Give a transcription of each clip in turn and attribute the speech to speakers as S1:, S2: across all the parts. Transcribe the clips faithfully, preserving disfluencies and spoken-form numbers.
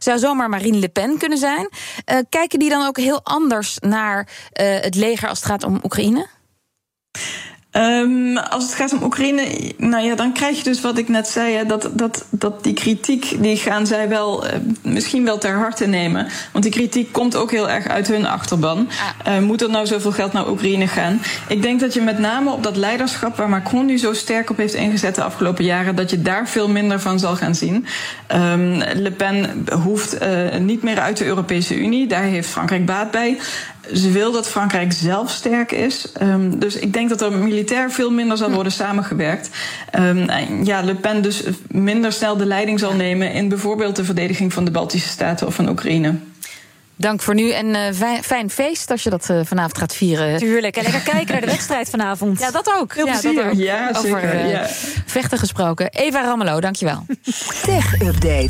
S1: zou zomaar Marine Le Pen kunnen zijn. Uh, kijken die dan ook heel anders naar uh, het leger als het gaat om Oekraïne?
S2: Um, als het gaat om Oekraïne, nou ja, dan krijg je dus wat ik net zei, hè, dat, dat, dat die kritiek, die gaan zij wel uh, misschien wel ter harte nemen. Want die kritiek komt ook heel erg uit hun achterban. Uh, moet er nou zoveel geld naar Oekraïne gaan? Ik denk dat je met name op dat leiderschap waar Macron nu zo sterk op heeft ingezet de afgelopen jaren, dat je daar veel minder van zal gaan zien. Um, Le Pen hoeft uh, niet meer uit de Europese Unie, daar heeft Frankrijk baat bij. Ze wil dat Frankrijk zelf sterk is. Um, dus ik denk dat er militair veel minder zal worden samengewerkt. Um, ja, Le Pen dus minder snel de leiding zal nemen in bijvoorbeeld de verdediging van de Baltische Staten of van Oekraïne.
S1: Dank voor nu en uh, fijn, fijn feest als je dat uh, vanavond gaat vieren.
S3: Tuurlijk, en lekker kijken naar de wedstrijd vanavond.
S1: Ja, dat ook.
S2: Heel ja, dat ook. Ja,
S1: Over
S2: zeker,
S1: uh,
S2: ja.
S1: vechten gesproken. Eva Ramelow, dankjewel.
S4: Tech Update.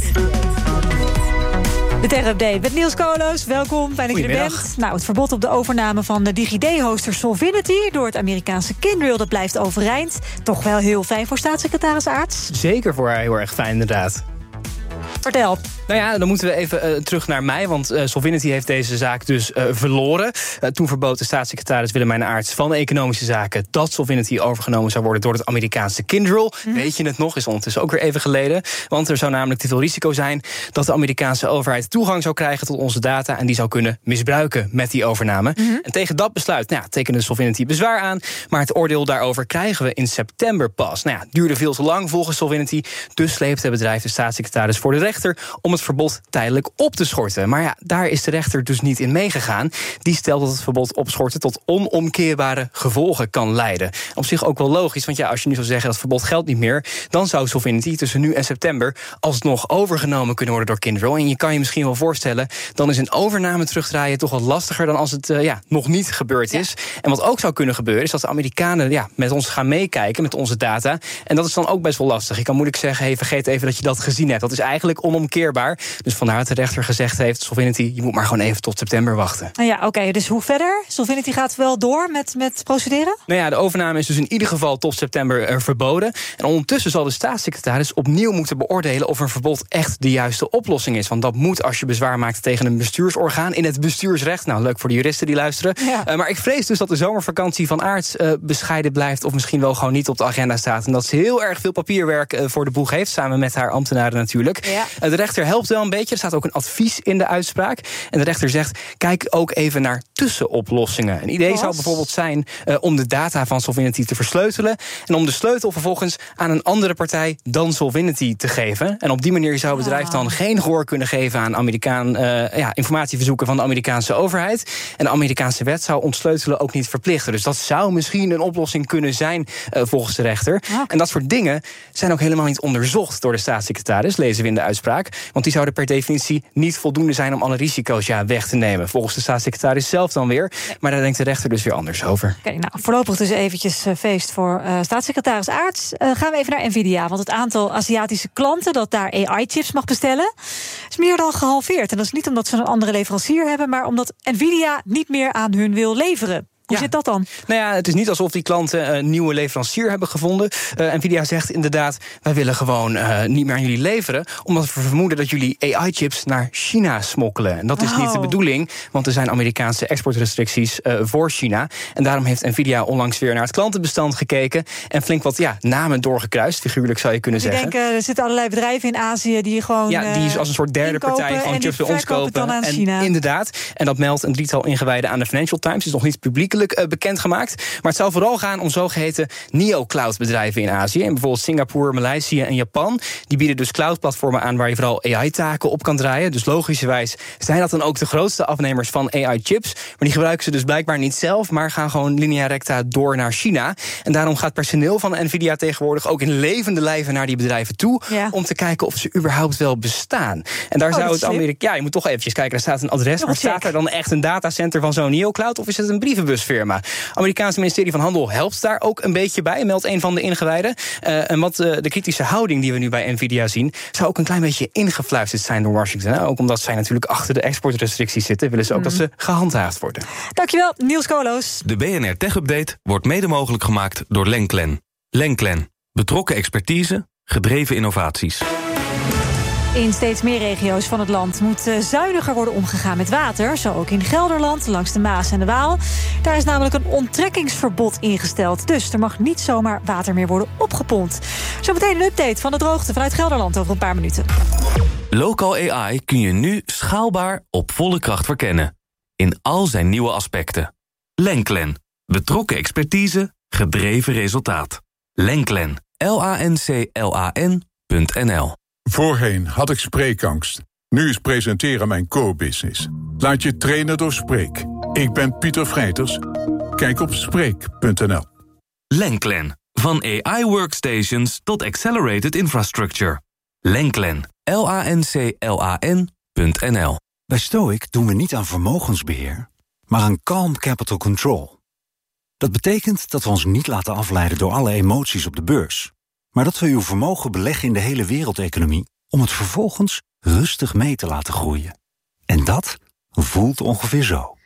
S3: De Tech-update met Niels Koolhoos. Welkom, fijn dat je er bent. Nou, het verbod op de overname van de DigiD-hoster Solvinity door het Amerikaanse Kyndryl, dat blijft overeind. Toch wel heel fijn voor staatssecretaris Aerts.
S5: Zeker voor haar heel erg fijn, inderdaad.
S3: Vertel.
S5: Nou ja, dan moeten we even uh, terug naar mei, want uh, Solvinity heeft deze zaak dus uh, verloren. Uh, toen verbood de staatssecretaris Willemijn Aerts van Economische Zaken dat Solvinity overgenomen zou worden door het Amerikaanse Kyndryl. Mm. Weet je het nog, is ondertussen ook weer even geleden. Want er zou namelijk te veel risico zijn dat de Amerikaanse overheid toegang zou krijgen tot onze data en die zou kunnen misbruiken met die overname. Mm-hmm. En tegen dat besluit nou ja, tekende Solvinity bezwaar aan, maar het oordeel daarover krijgen we in september pas. Nou ja, het duurde veel te lang volgens Solvinity, dus sleepte het bedrijf de staatssecretaris voor de rechter om het verbod tijdelijk op te schorten. Maar ja, daar is de rechter dus niet in meegegaan. Die stelt dat het verbod opschorten tot onomkeerbare gevolgen kan leiden. Op zich ook wel logisch, want ja, als je nu zou zeggen dat het verbod geldt niet meer, dan zou Solvinity tussen nu en september alsnog overgenomen kunnen worden door Kyndryl. En je kan je misschien wel voorstellen, dan is een overname terugdraaien toch wat lastiger dan als het uh, ja, nog niet gebeurd is. Ja. En wat ook zou kunnen gebeuren, is dat de Amerikanen ja, met ons gaan meekijken, met onze data. En dat is dan ook best wel lastig. Ik kan moeilijk zeggen, hey, vergeet even dat je dat gezien hebt. Dat is eigenlijk onomkeerbaar. Dus vandaar dat de rechter gezegd heeft, Solvinity, je moet maar gewoon even tot september wachten.
S3: Ja, oké, okay, dus hoe verder? Solvinity gaat wel door met, met procederen?
S5: Nou ja, de overname is dus in ieder geval tot september uh, verboden. En ondertussen zal de staatssecretaris opnieuw moeten beoordelen of een verbod echt de juiste oplossing is. Want dat moet als je bezwaar maakt tegen een bestuursorgaan in het bestuursrecht. Nou, leuk voor de juristen die luisteren. Ja. Uh, maar ik vrees dus dat de zomervakantie van Aerts uh, bescheiden blijft of misschien wel gewoon niet op de agenda staat. En dat ze heel erg veel papierwerk uh, voor de boeg heeft, samen met haar ambtenaren natuurlijk. Ja. Uh, de rechter helpt wel een beetje. Er staat ook een advies in de uitspraak. En de rechter zegt, kijk ook even naar tussenoplossingen. Een idee Wat? zou bijvoorbeeld zijn uh, om de data van Solvinity te versleutelen en om de sleutel vervolgens aan een andere partij dan Solvinity te geven. En op die manier zou het bedrijf dan geen gehoor kunnen geven aan Amerikaan, uh, ja, informatieverzoeken van de Amerikaanse overheid. En de Amerikaanse wet zou ontsleutelen ook niet verplichten. Dus dat zou misschien een oplossing kunnen zijn uh, volgens de rechter. Okay. En dat soort dingen zijn ook helemaal niet onderzocht door de staatssecretaris, lezen we in de uitspraak. Want die zouden per definitie niet voldoende zijn om alle risico's ja, weg te nemen. Volgens de staatssecretaris zelf dan weer. Maar daar denkt de rechter dus weer anders over.
S3: Oké, nou, voorlopig dus eventjes uh, feest voor uh, staatssecretaris Aerts. Uh, gaan we even naar Nvidia. Want het aantal Aziatische klanten dat daar A I-chips mag bestellen is meer dan gehalveerd. En dat is niet omdat ze een andere leverancier hebben, maar omdat Nvidia niet meer aan hun wil leveren. Hoe ja. zit dat dan?
S5: Nou ja, het is niet alsof die klanten een nieuwe leverancier hebben gevonden. Uh, Nvidia zegt inderdaad, wij willen gewoon uh, niet meer aan jullie leveren, omdat we vermoeden dat jullie A I-chips naar China smokkelen. En dat is oh. niet de bedoeling, want er zijn Amerikaanse exportrestricties uh, voor China. En daarom heeft Nvidia onlangs weer naar het klantenbestand gekeken en flink wat ja, namen doorgekruist, figuurlijk zou je kunnen
S3: ik
S5: zeggen.
S3: Denk, uh, er zitten allerlei bedrijven in Azië die gewoon
S5: Ja, die is als een soort derde partij gewoon chips bij ons kopen.
S3: Dan aan
S5: en
S3: China.
S5: Inderdaad, en dat meldt een drietal ingewijden aan de Financial Times. Het is nog niet publiek bekendgemaakt. Maar het zou vooral gaan om zogeheten neo-cloud bedrijven in Azië. En bijvoorbeeld Singapore, Maleisië en Japan. Die bieden dus cloud-platformen aan waar je vooral A I-taken op kan draaien. Dus logischerwijs zijn dat dan ook de grootste afnemers van A I-chips. Maar die gebruiken ze dus blijkbaar niet zelf, maar gaan gewoon linea recta door naar China. En daarom gaat personeel van Nvidia tegenwoordig ook in levende lijven naar die bedrijven toe. Ja. Om te kijken of ze überhaupt wel bestaan. En daar oh, zou het Amerika. Ja, je moet toch eventjes kijken. Daar staat een adres. Oh, maar staat er dan echt een datacenter van zo'n neo-cloud? Of is het een brievenbusfirma? Het Amerikaanse ministerie van Handel helpt daar ook een beetje bij, meldt een van de ingewijden. Uh, en wat uh, de kritische houding die we nu bij Nvidia zien, zou ook een klein beetje ingefluisterd zijn door Washington. Hè? Ook omdat zij natuurlijk achter de exportrestricties zitten, willen ze ook mm. dat ze gehandhaafd worden.
S3: Dankjewel, Niels Koolhoos.
S6: De B N R Tech Update wordt mede mogelijk gemaakt door Lenklen. Lenklen. Betrokken expertise, gedreven innovaties.
S3: In steeds meer regio's van het land moet zuiniger worden omgegaan met water. Zo ook in Gelderland, langs de Maas en de Waal. Daar is namelijk een onttrekkingsverbod ingesteld. Dus er mag niet zomaar water meer worden opgepompt. Zometeen een update van de droogte vanuit Gelderland over een paar minuten.
S6: Local A I kun je nu schaalbaar op volle kracht verkennen. In al zijn nieuwe aspecten. Lenklen. Betrokken expertise, gedreven resultaat. Lenklen. L A N C L A N punt N L.
S4: Voorheen had ik spreekangst. Nu is presenteren mijn core business. Laat je trainen door Spreek. Ik ben Pieter Vrijters. Kijk op spreek punt N L.
S6: Lenklen. Van A I workstations tot accelerated infrastructure. Lenklen. L A N C L A N punt N L.
S7: Bij Stoic doen we niet aan vermogensbeheer, maar aan calm capital control. Dat betekent dat we ons niet laten afleiden door alle emoties op de beurs, maar dat we uw vermogen beleggen in de hele wereldeconomie om het vervolgens rustig mee te laten groeien. En dat voelt ongeveer zo.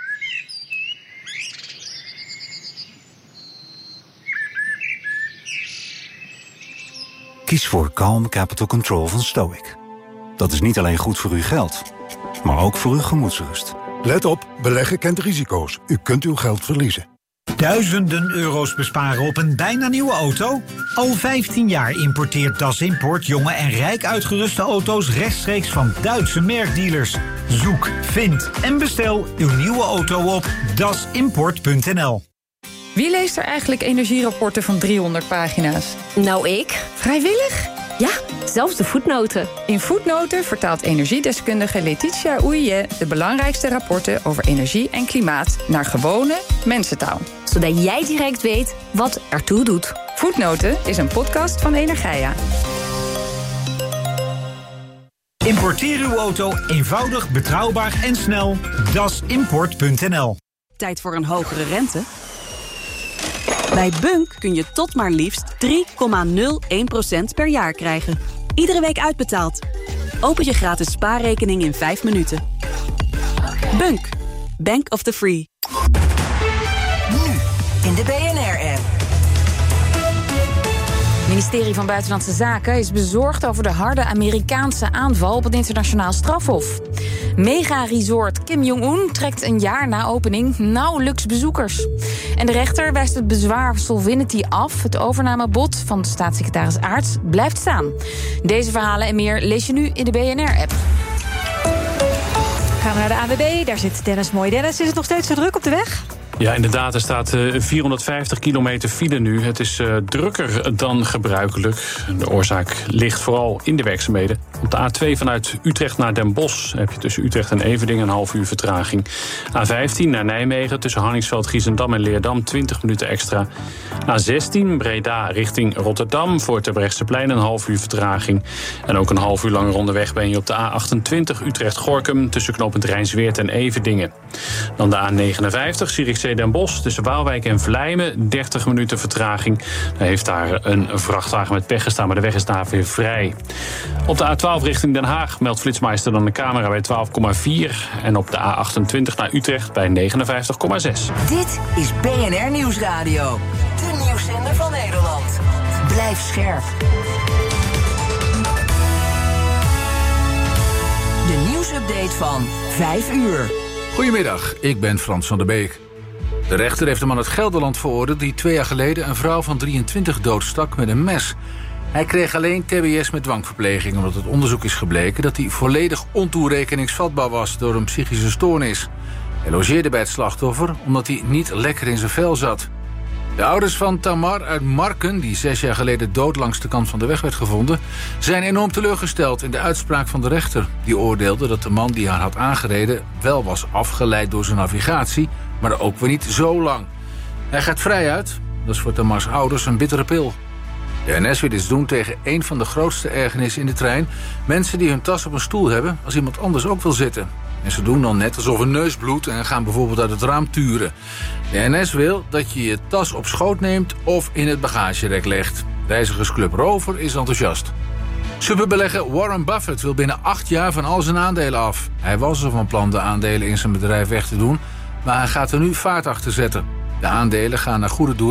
S7: Kies voor Calm Capital Control van Stoic. Dat is niet alleen goed voor uw geld, maar ook voor uw gemoedsrust.
S8: Let op, beleggen kent risico's. U kunt uw geld verliezen.
S9: Duizenden euro's besparen op een bijna nieuwe auto? Al vijftien jaar importeert Das Import jonge en rijk uitgeruste auto's rechtstreeks van Duitse merkdealers. Zoek, vind en bestel uw nieuwe auto op das import punt N L.
S10: Wie leest er eigenlijk energierapporten van driehonderd pagina's?
S11: Nou, ik.
S10: Vrijwillig?
S11: Ja, zelfs de voetnoten.
S10: In Voetnoten vertaalt energiedeskundige Letitia Oeije de belangrijkste rapporten over energie en klimaat naar gewone mensentaal.
S11: Zodat jij direct weet wat ertoe doet.
S10: Voetnoten is een podcast van Energia.
S9: Importeer uw auto eenvoudig, betrouwbaar en snel. das import punt N L.
S12: Tijd voor een hogere rente? Bij Bunk kun je tot maar liefst drie komma nul één procent per jaar krijgen. Iedere week uitbetaald. Open je gratis spaarrekening in vijf minuten. Bunk. Bank of the Free.
S13: Nu in de B N R-app.
S1: Het ministerie van Buitenlandse Zaken is bezorgd over de harde Amerikaanse aanval op het internationaal strafhof. Mega-resort Kim Jong-un trekt een jaar na opening nauwelijks bezoekers. En de rechter wijst het bezwaar Solvinity af. Het overnamebod van staatssecretaris Aerts blijft staan. Deze verhalen en meer lees je nu in de B N R-app.
S3: Gaan we naar de A N W B, daar zit Dennis Mooi. Dennis, is het nog steeds zo druk op de weg?
S14: Ja, inderdaad, er staat uh, vierhonderdvijftig kilometer file nu. Het is uh, drukker dan gebruikelijk. De oorzaak ligt vooral in de werkzaamheden. Op de A twee vanuit Utrecht naar Den Bosch heb je tussen Utrecht en Everdingen een half uur vertraging. A vijftien naar Nijmegen tussen Harningsveld, Giesendam en Leerdam twintig minuten extra. A zestien Breda richting Rotterdam voor Terbrechtseplein een half uur vertraging. En ook een half uur langer onderweg ben je op de A achtentwintig Utrecht-Gorkum tussen knooppunt Rijnsweert en Everdingen. Dan de A negenenvijftig Zierikzee Den Bosch tussen Waalwijk en Vlijmen, dertig minuten vertraging. Daar heeft daar een vrachtwagen met pech gestaan, maar de weg is daar weer vrij. Op de A twaalf richting Den Haag meldt Flitsmeister dan de camera bij twaalf komma vier. En op de A achtentwintig naar Utrecht bij negenenvijftig komma zes.
S13: Dit is B N R Nieuwsradio. De nieuwszender van Nederland. Blijf scherp. De nieuwsupdate van vijf uur.
S15: Goedemiddag, ik ben Frans van der Beek. De rechter heeft een man uit Gelderland veroordeeld die twee jaar geleden een vrouw van drieëntwintig doodstak met een mes. Hij kreeg alleen T B S met dwangverpleging omdat het onderzoek is gebleken dat hij volledig ontoerekeningsvatbaar was door een psychische stoornis. Hij logeerde bij het slachtoffer omdat hij niet lekker in zijn vel zat. De ouders van Tamar uit Marken, die zes jaar geleden dood langs de kant van de weg werd gevonden, zijn enorm teleurgesteld in de uitspraak van de rechter. Die oordeelde dat de man die haar had aangereden wel was afgeleid door zijn navigatie, maar ook weer niet zo lang. Hij gaat vrij uit. Dat is voor Tamars ouders een bittere pil. De N S wil iets doen tegen een van de grootste ergernissen in de trein. Mensen die hun tas op een stoel hebben als iemand anders ook wil zitten. En ze doen dan net alsof hun neus bloedt en gaan bijvoorbeeld uit het raam turen. De N S wil dat je je tas op schoot neemt of in het bagagerek legt. Reizigersclub Rover is enthousiast. Superbelegger Warren Buffett wil binnen acht jaar van al zijn aandelen af. Hij was er van plan de aandelen in zijn bedrijf weg te doen, maar hij gaat er nu vaart achter zetten. De aandelen gaan naar goede doelen,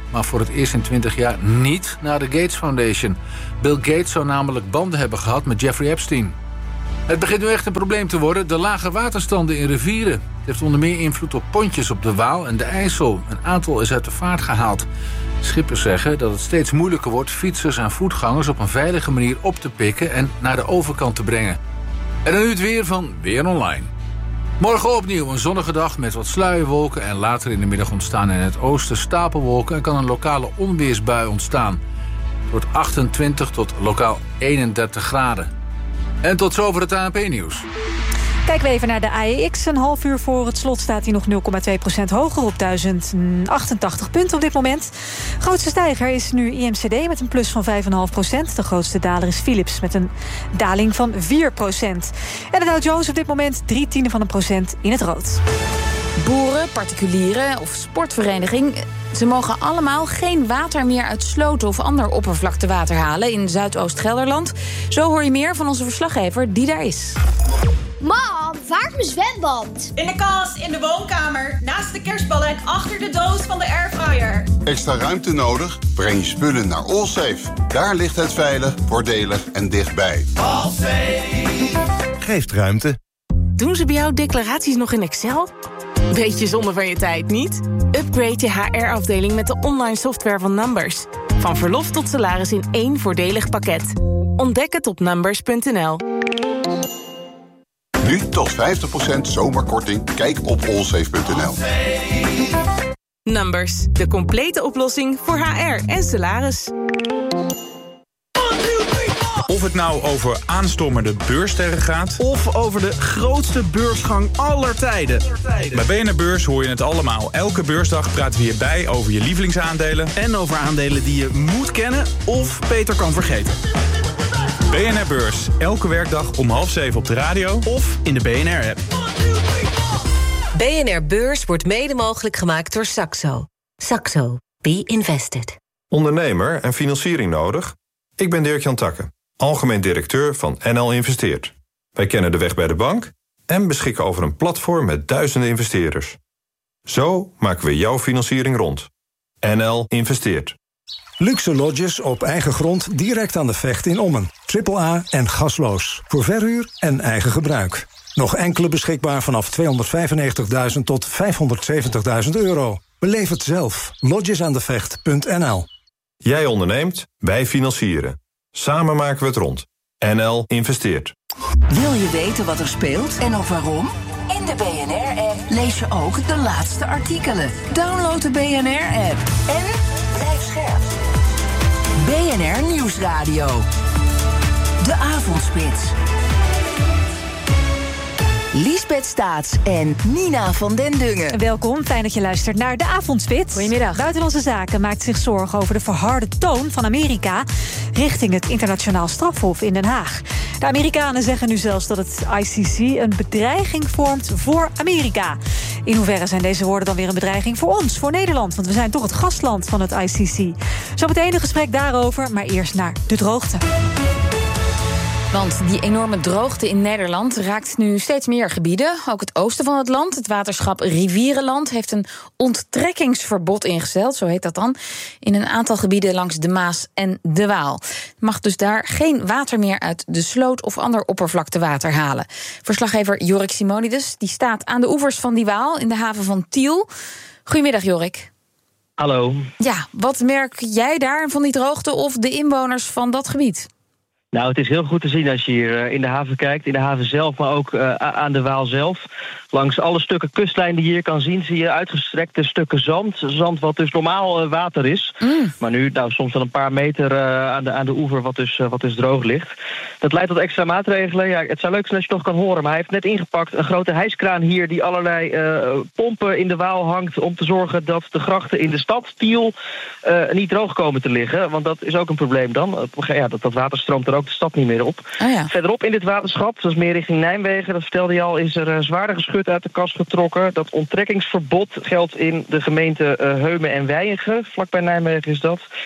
S15: maar voor het eerst in twintig jaar niet naar de Gates Foundation. Bill Gates zou namelijk banden hebben gehad met Jeffrey Epstein. Het begint nu echt een probleem te worden, de lage waterstanden in rivieren. Het heeft onder meer invloed op pontjes op de Waal en de IJssel. Een aantal is uit de vaart gehaald. Schippers zeggen dat het steeds moeilijker wordt fietsers en voetgangers op een veilige manier op te pikken en naar de overkant te brengen. En dan nu het weer van Weer Online. Morgen opnieuw een zonnige dag met wat sluierwolken en later in de middag ontstaan in het oosten stapelwolken en kan een lokale onweersbui ontstaan. Het wordt achtentwintig tot lokaal eenendertig graden. En tot zover het A N P-nieuws.
S3: Kijken we even naar de A E X. Een half uur voor het slot staat hij nog nul komma twee procent hoger op duizend achtentachtig punten op dit moment. Grootste stijger is nu I M C D met een plus van vijf komma vijf procent. De grootste daler is Philips met een daling van vier procent. En de Dow Jones op dit moment drie tienden van een procent in het rood.
S1: Boeren, particulieren of sportvereniging, ze mogen allemaal geen water meer uit sloten of ander oppervlaktewater halen in Zuidoost-Gelderland. Zo hoor je meer van onze verslaggever die daar is.
S16: Mam, waar is mijn zwembad?
S17: In de kast, in de woonkamer, naast de kerstballen en achter de doos van de airfryer.
S18: Extra ruimte nodig? Breng je spullen naar Allsafe. Daar ligt het veilig, voordelig en dichtbij.
S19: Allsafe geeft ruimte.
S20: Doen ze bij jou declaraties nog in Excel? Beetje zonde van je tijd, niet? Upgrade je H R-afdeling met de online software van Numbers. Van verlof tot salaris in één voordelig pakket. Ontdek het op numbers punt n l.
S18: Nu tot vijftig procent zomerkorting. Kijk op allsafe punt n l.
S20: Numbers, de complete oplossing voor H R en salaris.
S21: Of het nou over aanstormende beurssterren gaat, of over de grootste beursgang aller tijden. Bij B N R Beurs hoor je het allemaal. Elke beursdag praten we hierbij over je lievelingsaandelen en over aandelen die je moet kennen of beter kan vergeten. B N R Beurs, elke werkdag om half zeven op de radio of in de B N R-app.
S22: B N R Beurs wordt mede mogelijk gemaakt door Saxo. Saxo. Be invested.
S23: Ondernemer en financiering nodig? Ik ben Dirk-Jan Takke, algemeen directeur van N L Investeert. Wij kennen de weg bij de bank en beschikken over een platform met duizenden investeerders. Zo maken we jouw financiering rond. N L Investeert.
S24: Luxe lodges op eigen grond direct aan de Vecht in Ommen. Triple A en gasloos. Voor verhuur en eigen gebruik. Nog enkele beschikbaar vanaf tweehonderdvijfennegentigduizend tot vijfhonderdzeventigduizend euro. Beleef het zelf. lodgesaandevecht punt n l.
S23: Jij onderneemt, wij financieren. Samen maken we het rond. N L Investeert.
S13: Wil je weten wat er speelt en ook waarom? In de B N R-app lees je ook de laatste artikelen. Download de B N R-app en blijf scherp. B N R Nieuwsradio. De Avondspits. Liesbeth Staats en Nina van den Dungen.
S3: Welkom, fijn dat je luistert naar de Avondspits.
S1: Goedemiddag.
S3: Buitenlandse Zaken maakt zich zorgen over de verharde toon van Amerika richting het internationaal strafhof in Den Haag. De Amerikanen zeggen nu zelfs dat het I C C een bedreiging vormt voor Amerika. In hoeverre zijn deze woorden dan weer een bedreiging voor ons, voor Nederland? Want we zijn toch het gastland van het I C C. Zometeen een gesprek daarover, maar eerst naar de droogte.
S1: Want die enorme droogte in Nederland raakt nu steeds meer gebieden. Ook het oosten van het land, het waterschap Rivierenland, heeft een onttrekkingsverbod ingesteld, zo heet dat dan, in een aantal gebieden langs de Maas en de Waal. Je mag dus daar geen water meer uit de sloot of ander oppervlaktewater halen. Verslaggever Jorik Simonides die staat aan de oevers van die Waal in de haven van Tiel. Goedemiddag, Jorik.
S25: Hallo.
S1: Ja, wat merk jij daar van die droogte of de inwoners van dat gebied?
S25: Nou, het is heel goed te zien als je hier in de haven kijkt. In de haven zelf, maar ook uh, aan de Waal zelf. Langs alle stukken kustlijn die je hier kan zien, zie je uitgestrekte stukken zand. Zand wat dus normaal uh, water is. Mm. Maar nu nou, soms wel een paar meter uh, aan, de, aan de oever wat dus, uh, wat dus droog ligt. Dat leidt tot extra maatregelen. Ja, het zou leuk zijn als je het nog kan horen. Maar hij heeft net ingepakt een grote hijskraan hier die allerlei uh, pompen in de Waal hangt om te zorgen dat de grachten in de stad Tiel uh, niet droog komen te liggen. Want dat is ook een probleem dan. Ja, dat, dat water stroomt er ook de stad niet meer op.
S1: Oh ja.
S25: Verderop in dit waterschap, dat is meer richting Nijmegen, dat vertelde je al, is er uh, zwaarder geschud uit de kast getrokken. Dat onttrekkingsverbod geldt in de gemeente uh, Heumen en Wijngen. Vlakbij Nijmegen is dat.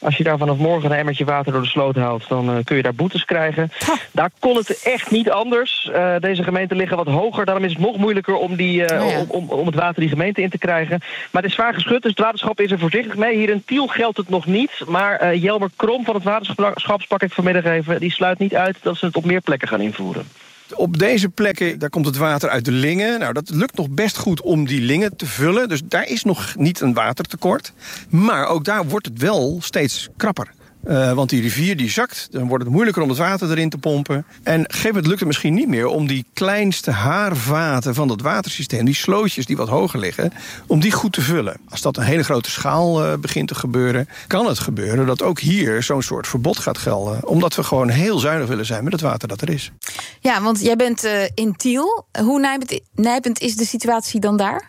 S25: Als je daar vanaf morgen een emmertje water door de sloot haalt, dan uh, kun je daar boetes krijgen. Ha. Daar kon het echt niet anders. Uh, deze gemeenten liggen wat hoger. Daarom is het nog moeilijker om, die, uh, oh ja. om, om, om het water die gemeente in te krijgen. Maar het is zwaar geschud, dus het waterschap is er voorzichtig mee. Hier in Tiel geldt het nog niet. Maar uh, Jelmer Krom van het waterschap sprak ik vanmiddag even. Die sluit niet uit dat ze het op meer plekken gaan invoeren.
S2: Op deze plekken, daar komt het water uit de Lingen. Nou, dat lukt nog best goed om die Lingen te vullen. Dus daar is nog niet een watertekort. Maar ook daar wordt het wel steeds krapper. Uh, want die rivier die zakt, dan wordt het moeilijker om het water erin te pompen. En op een gegeven moment lukt het misschien niet meer om die kleinste haarvaten van dat watersysteem, die slootjes die wat hoger liggen, om die goed te vullen. Als dat een hele grote schaal uh, begint te gebeuren, kan het gebeuren dat ook hier zo'n soort verbod gaat gelden. Omdat we gewoon heel zuinig willen zijn met het water dat er is.
S1: Ja, want jij bent uh, in Tiel. Hoe nijpend, nijpend is de situatie dan daar?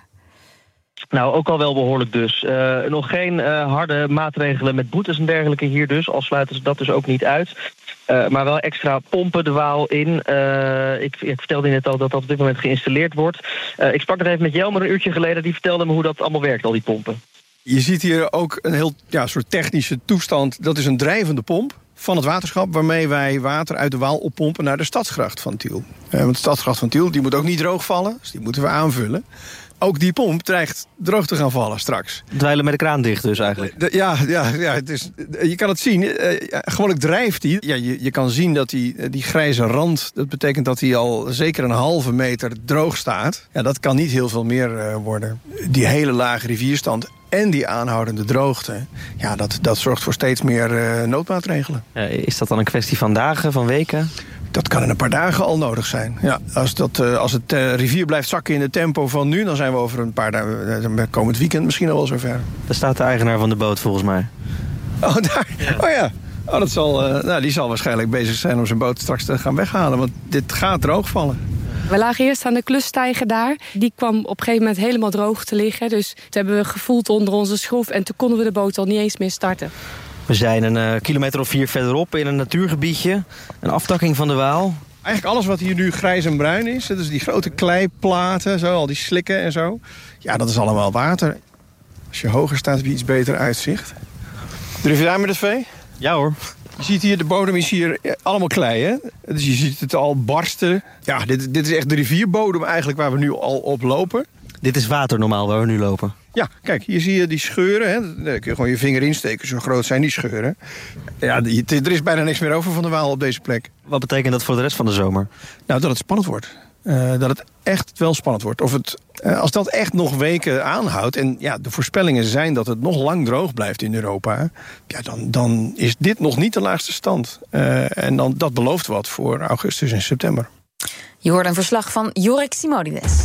S25: Nou, ook al wel behoorlijk dus. Uh, nog geen uh, harde maatregelen met boetes en dergelijke hier dus. Al sluiten ze dat dus ook niet uit. Uh, maar wel extra pompen de Waal in. Uh, ik, ik vertelde net al dat dat op dit moment geïnstalleerd wordt. Uh, ik sprak nog even met Jelmer een uurtje geleden. Die vertelde me hoe dat allemaal werkt, al die pompen.
S2: Je ziet hier ook een heel ja, soort technische toestand. Dat is een drijvende pomp van het waterschap, waarmee wij water uit de Waal oppompen naar de stadsgracht van Tiel. Uh, want de stadsgracht van Tiel die moet ook niet droog vallen. Dus die moeten we aanvullen. Ook die pomp dreigt droog te gaan vallen straks.
S4: Dweilen met de kraan dicht dus eigenlijk.
S2: De, ja, ja, ja het is, je kan het zien. Uh, gewoonlijk drijft hij. Ja, je, je kan zien dat die, die grijze rand, dat betekent dat hij al zeker een halve meter droog staat. Ja, dat kan niet heel veel meer uh, worden. Die hele lage rivierstand en die aanhoudende droogte, ja, dat, dat zorgt voor steeds meer uh, noodmaatregelen.
S4: Ja, is dat dan een kwestie van dagen, van weken?
S2: Dat kan in een paar dagen al nodig zijn. Ja, als, dat, uh, als het uh, rivier blijft zakken in het tempo van nu, dan zijn we over een paar dagen, uh, komend weekend misschien al wel zover.
S4: Daar staat de eigenaar van de boot volgens mij.
S2: Oh, daar? Ja. Oh ja. Oh, dat zal, uh, nou, die zal waarschijnlijk bezig zijn om zijn boot straks te gaan weghalen, want dit gaat droogvallen.
S5: We lagen eerst aan de klusstijger daar. Die kwam op een gegeven moment helemaal droog te liggen. Dus toen hebben we gevoeld onder onze schroef en toen konden we de boot al niet eens meer starten.
S4: We zijn een uh, kilometer of vier verderop in een natuurgebiedje. Een aftakking van de Waal.
S2: Eigenlijk alles wat hier nu grijs en bruin is, dus die grote kleiplaten, zo, al die slikken en zo. Ja, dat is allemaal water. Als je hoger staat heb je iets beter uitzicht. Durf je daar met het vee?
S4: Ja hoor.
S2: Je ziet hier, de bodem is hier allemaal klei, hè? Dus je ziet het al barsten. Ja, dit, dit is echt de rivierbodem eigenlijk waar we nu al op lopen.
S4: Dit is water normaal waar we nu lopen?
S2: Ja, kijk, hier zie je die scheuren. Hè? Daar kun je gewoon je vinger insteken, zo groot zijn die scheuren. Ja, die, er is bijna niks meer over van de Waal op deze plek.
S4: Wat betekent dat voor de rest van de zomer?
S2: Nou, dat het spannend wordt. Uh, dat het echt wel spannend wordt. Of het, uh, als dat echt nog weken aanhoudt, en ja, de voorspellingen zijn dat het nog lang droog blijft in Europa, ja, dan, dan is dit nog niet de laagste stand. Uh, en dan, dat belooft wat voor augustus en september.
S1: Je hoort een verslag van Jorik Simonides.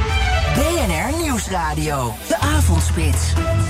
S13: B N R Nieuwsradio, de avondspits.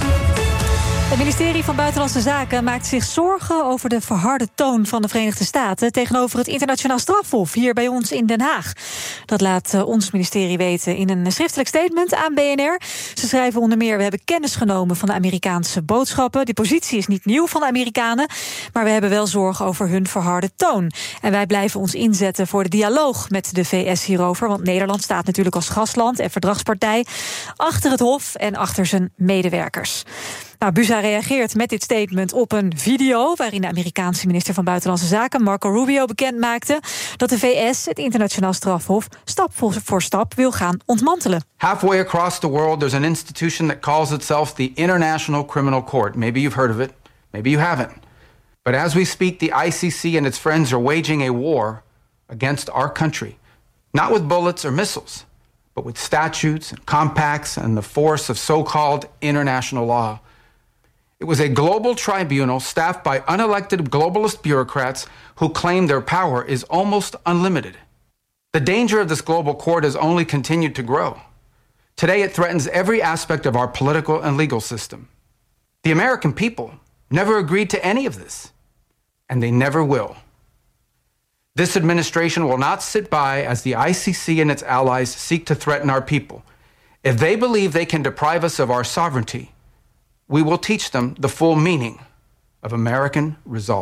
S3: Het ministerie van Buitenlandse Zaken maakt zich zorgen over de verharde toon van de Verenigde Staten tegenover het internationaal strafhof hier bij ons in Den Haag. Dat laat uh, ons ministerie weten in een schriftelijk statement aan B N R. Ze schrijven onder meer: we hebben kennis genomen van de Amerikaanse boodschappen. Die positie is niet nieuw van de Amerikanen, maar we hebben wel zorgen over hun verharde toon. En wij blijven ons inzetten voor de dialoog met de V S hierover, want Nederland staat natuurlijk als gastland en verdragspartij achter het hof en achter zijn medewerkers. Nou, Busa reageert met dit statement op een video waarin de Amerikaanse minister van Buitenlandse Zaken Marco Rubio bekendmaakte dat de V S het internationaal strafhof stap voor stap wil gaan ontmantelen.
S6: Halfway across the world there's an institution that calls itself the International Criminal Court. Maybe you've heard of it, maybe you haven't. But as we speak, the I C C and its friends are waging a war against our country. Not with bullets or missiles, but with statutes and compacts and the force of so-called international law. It was a global tribunal staffed by unelected globalist bureaucrats who claim their power is almost unlimited. The danger of this global court has only continued to grow. Today it threatens every aspect of our political and legal system. The American people never agreed to any of this, and they never will. This administration will not sit by as the I C C and its allies seek to threaten our people. If they believe they can deprive us of our sovereignty, we will teach them the full meaning of American resolve.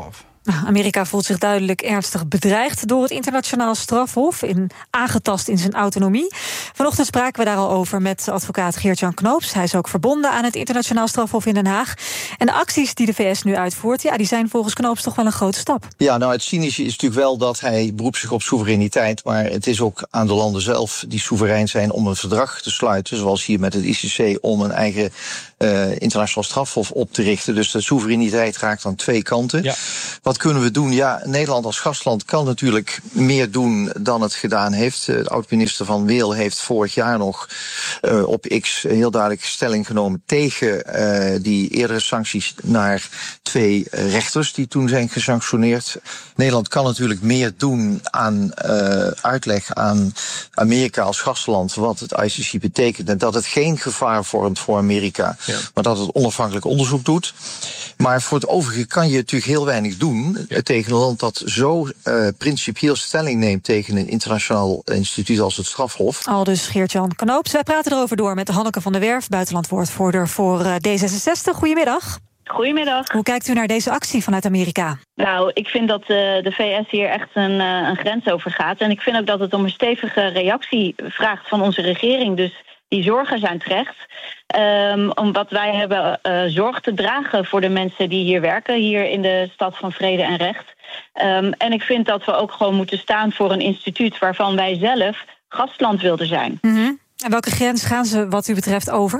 S3: Amerika voelt zich duidelijk ernstig bedreigd door het internationaal strafhof, in, aangetast in zijn autonomie. Vanochtend spraken we daar al over met advocaat Geert-Jan Knoops. Hij is ook verbonden aan het internationaal strafhof in Den Haag. En de acties die de V S nu uitvoert, ja, die zijn volgens Knoops toch wel een grote stap.
S7: Ja, nou het cynische is natuurlijk wel dat hij beroept zich op soevereiniteit, maar het is ook aan de landen zelf die soeverein zijn om een verdrag te sluiten, zoals hier met het I C C, om een eigen uh, internationaal strafhof op te richten. Dus de soevereiniteit raakt aan twee kanten. Ja. Wat kunnen we doen? Ja, Nederland als gastland kan natuurlijk meer doen dan het gedaan heeft. De oud-minister Van Weel heeft vorig jaar nog uh, op X heel duidelijk stelling genomen tegen uh, die eerdere sancties naar twee uh, rechters die toen zijn gesanctioneerd. Nederland kan natuurlijk meer doen aan uh, uitleg aan Amerika als gastland wat het I C C betekent en dat het geen gevaar vormt voor Amerika, ja. maar dat het onafhankelijk onderzoek doet. Maar voor het overige kan je natuurlijk heel weinig doen ja. tegen een land dat zo uh, principieel stelling neemt tegen een internationaal instituut als het strafhof.
S3: Al dus Geert-Jan Knoops. Wij praten erover door met Hanneke van der Werf, buitenlandwoordvoerder voor uh, D zesenzestig. Goedemiddag.
S8: Goedemiddag.
S3: Hoe kijkt u naar deze actie vanuit Amerika?
S8: Nou, ik vind dat uh, de V S hier echt een, uh, een grens over gaat. En ik vind ook dat het om een stevige reactie vraagt van onze regering. Dus die zorgen zijn terecht. Um, omdat wij hebben uh, zorg te dragen voor de mensen die hier werken. Hier in de stad van vrede en recht. Um, en ik vind dat we ook gewoon moeten staan voor een instituut waarvan wij zelf gastland wilden zijn.
S3: Mm-hmm. En welke grens gaan ze wat u betreft over?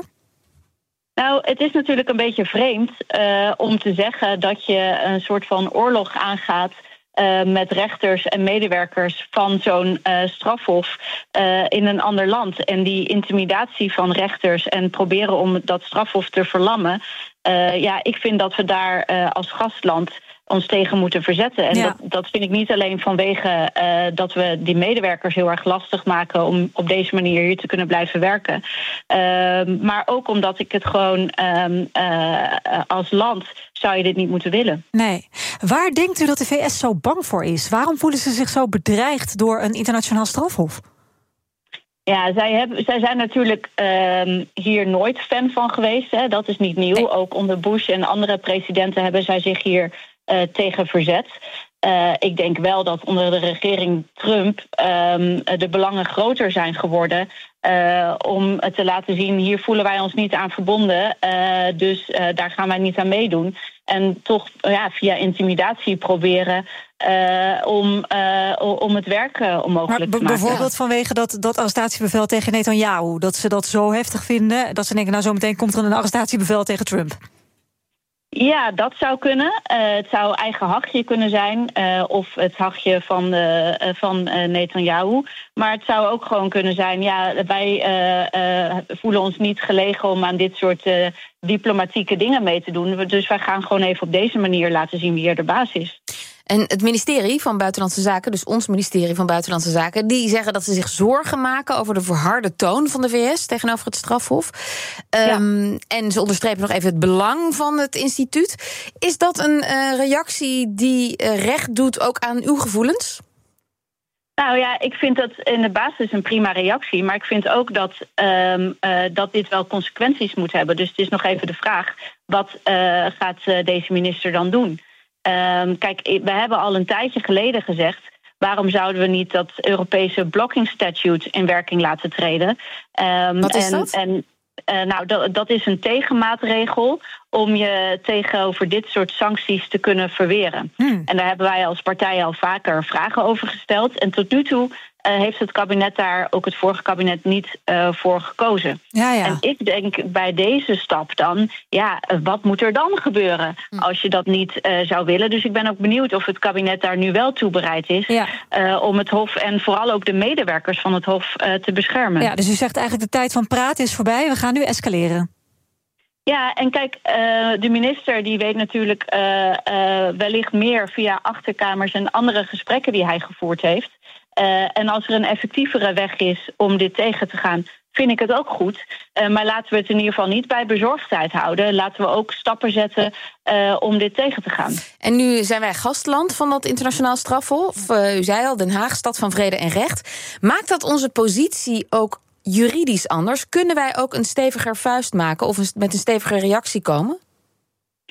S8: Nou, het is natuurlijk een beetje vreemd uh, om te zeggen dat je een soort van oorlog aangaat Uh, met rechters en medewerkers van zo'n uh, strafhof uh, in een ander land. En die intimidatie van rechters en proberen om dat strafhof te verlammen. Uh, ja, ik vind dat we daar uh, als gastland ons tegen moeten verzetten. En ja. dat, dat vind ik niet alleen vanwege uh, dat we die medewerkers heel erg lastig maken om op deze manier hier te kunnen blijven werken. Uh, maar ook omdat ik het gewoon um, uh, als land zou je dit niet moeten willen.
S3: Nee. Waar denkt u dat de V S zo bang voor is? Waarom voelen ze zich zo bedreigd door een internationaal strafhof?
S8: Ja, zij, hebben, zij zijn natuurlijk uh, hier nooit fan van geweest. Hè. Dat is niet nieuw. Nee. Ook onder Bush en andere presidenten hebben zij zich hier uh, tegen verzet. Uh, ik denk wel dat onder de regering Trump um, de belangen groter zijn geworden. Uh, om te laten zien, hier voelen wij ons niet aan verbonden. Uh, dus uh, daar gaan wij niet aan meedoen. En toch uh, ja, via intimidatie proberen uh, om, uh, om het werk uh, onmogelijk
S3: maar b-
S8: te maken.
S3: Bijvoorbeeld vanwege dat, dat arrestatiebevel tegen Netanyahu. Dat ze dat zo heftig vinden, dat ze denken, nou zo meteen komt er een arrestatiebevel tegen Trump.
S8: Ja, dat zou kunnen. Uh, het zou eigen hachje kunnen zijn. Uh, of het hachje van, uh, van uh, Netanyahu. Maar het zou ook gewoon kunnen zijn, ja, wij uh, uh, voelen ons niet gelegen om aan dit soort uh, diplomatieke dingen mee te doen. Dus wij gaan gewoon even op deze manier laten zien wie hier de baas is.
S1: En het ministerie van Buitenlandse Zaken, dus ons ministerie van Buitenlandse Zaken, die zeggen dat ze zich zorgen maken over de verharde toon van de V S tegenover het strafhof. Um, ja. En ze onderstrepen nog even het belang van het instituut. Is dat een uh, reactie die uh, recht doet ook aan uw gevoelens?
S8: Nou ja, ik vind dat in de basis een prima reactie. Maar ik vind ook dat, um, uh, dat dit wel consequenties moet hebben. Dus het is nog even de vraag, wat uh, gaat uh, deze minister dan doen? Um, kijk, we hebben al een tijdje geleden gezegd, waarom zouden we niet dat Europese blocking statute in werking laten treden? Um,
S1: Wat is
S8: en,
S1: dat?
S8: En, uh, nou, dat, dat is een tegenmaatregel om je tegenover dit soort sancties te kunnen verweren. Hmm. En daar hebben wij als partij al vaker vragen over gesteld. En tot nu toe uh, heeft het kabinet daar, ook het vorige kabinet, niet uh, voor gekozen.
S3: Ja, ja.
S8: En ik denk bij deze stap dan, ja, wat moet er dan gebeuren hmm. als je dat niet uh, zou willen? Dus ik ben ook benieuwd of het kabinet daar nu wel toe bereid is ja. uh, om het Hof en vooral ook de medewerkers van het Hof uh, te beschermen.
S3: Ja, dus u zegt eigenlijk de tijd van praten is voorbij, we gaan nu escaleren.
S8: Ja, en kijk, uh, de minister die weet natuurlijk uh, uh, wellicht meer via achterkamers en andere gesprekken die hij gevoerd heeft. Uh, en als er een effectievere weg is om dit tegen te gaan, vind ik het ook goed. Uh, maar laten we het in ieder geval niet bij bezorgdheid houden. Laten we ook stappen zetten uh, om dit tegen te gaan.
S1: En nu zijn wij gastland van dat internationaal strafhof. Uh, u zei al, Den Haag, stad van vrede en recht. Maakt dat onze positie ook juridisch anders? Kunnen wij ook een steviger vuist maken of met een steviger reactie komen?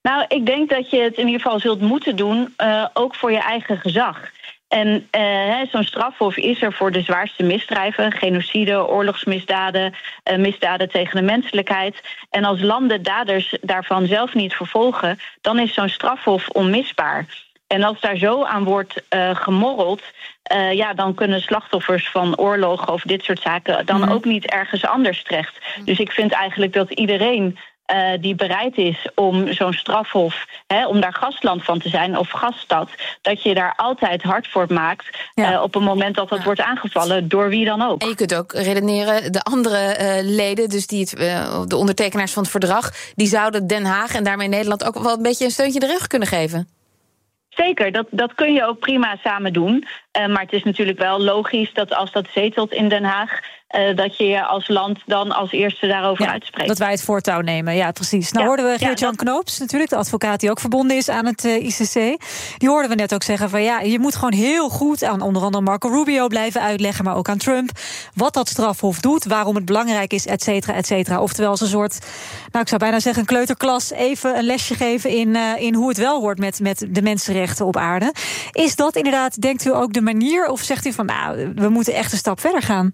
S8: Nou, ik denk dat je het in ieder geval zult moeten doen, uh, ook voor je eigen gezag. En uh, zo'n strafhof is er voor de zwaarste misdrijven, genocide, oorlogsmisdaden, uh, misdaden tegen de menselijkheid. En als landen daders daarvan zelf niet vervolgen, dan is zo'n strafhof onmisbaar. En als daar zo aan wordt uh, gemorreld, uh, ja, dan kunnen slachtoffers van oorlogen of dit soort zaken dan mm. ook niet ergens anders terecht. Dus ik vind eigenlijk dat iedereen Uh, die bereid is om zo'n strafhof, hè, om daar gastland van te zijn of gaststad, dat je daar altijd hard voor maakt, ja. uh, op het moment dat dat ja. wordt aangevallen, door wie dan ook.
S1: En je kunt ook redeneren, de andere uh, leden, dus die het, uh, de ondertekenaars van het verdrag, die zouden Den Haag en daarmee Nederland ook wel een beetje een steuntje in de rug kunnen geven.
S8: Zeker, dat, dat kun je ook prima samen doen. Uh, maar het is natuurlijk wel logisch dat als dat zetelt in Den Haag, Uh, dat je je als land dan als eerste daarover
S3: ja,
S8: uitspreekt.
S3: Dat wij het voortouw nemen, ja precies. Nou
S8: ja,
S3: hoorden we Geert-Jan
S8: ja, dat...
S3: Knoops, natuurlijk de advocaat die ook verbonden is aan het uh, I C C. Die hoorden we net ook zeggen van ja, je moet gewoon heel goed aan onder andere Marco Rubio blijven uitleggen, maar ook aan Trump, wat dat strafhof doet, waarom het belangrijk is, et cetera, et cetera. Oftewel als een soort, nou ik zou bijna zeggen een kleuterklas, even een lesje geven in, uh, in hoe het wel hoort met, met de mensenrechten op aarde. Is dat inderdaad, denkt u ook de manier, of zegt u van nou, we moeten echt een stap verder gaan?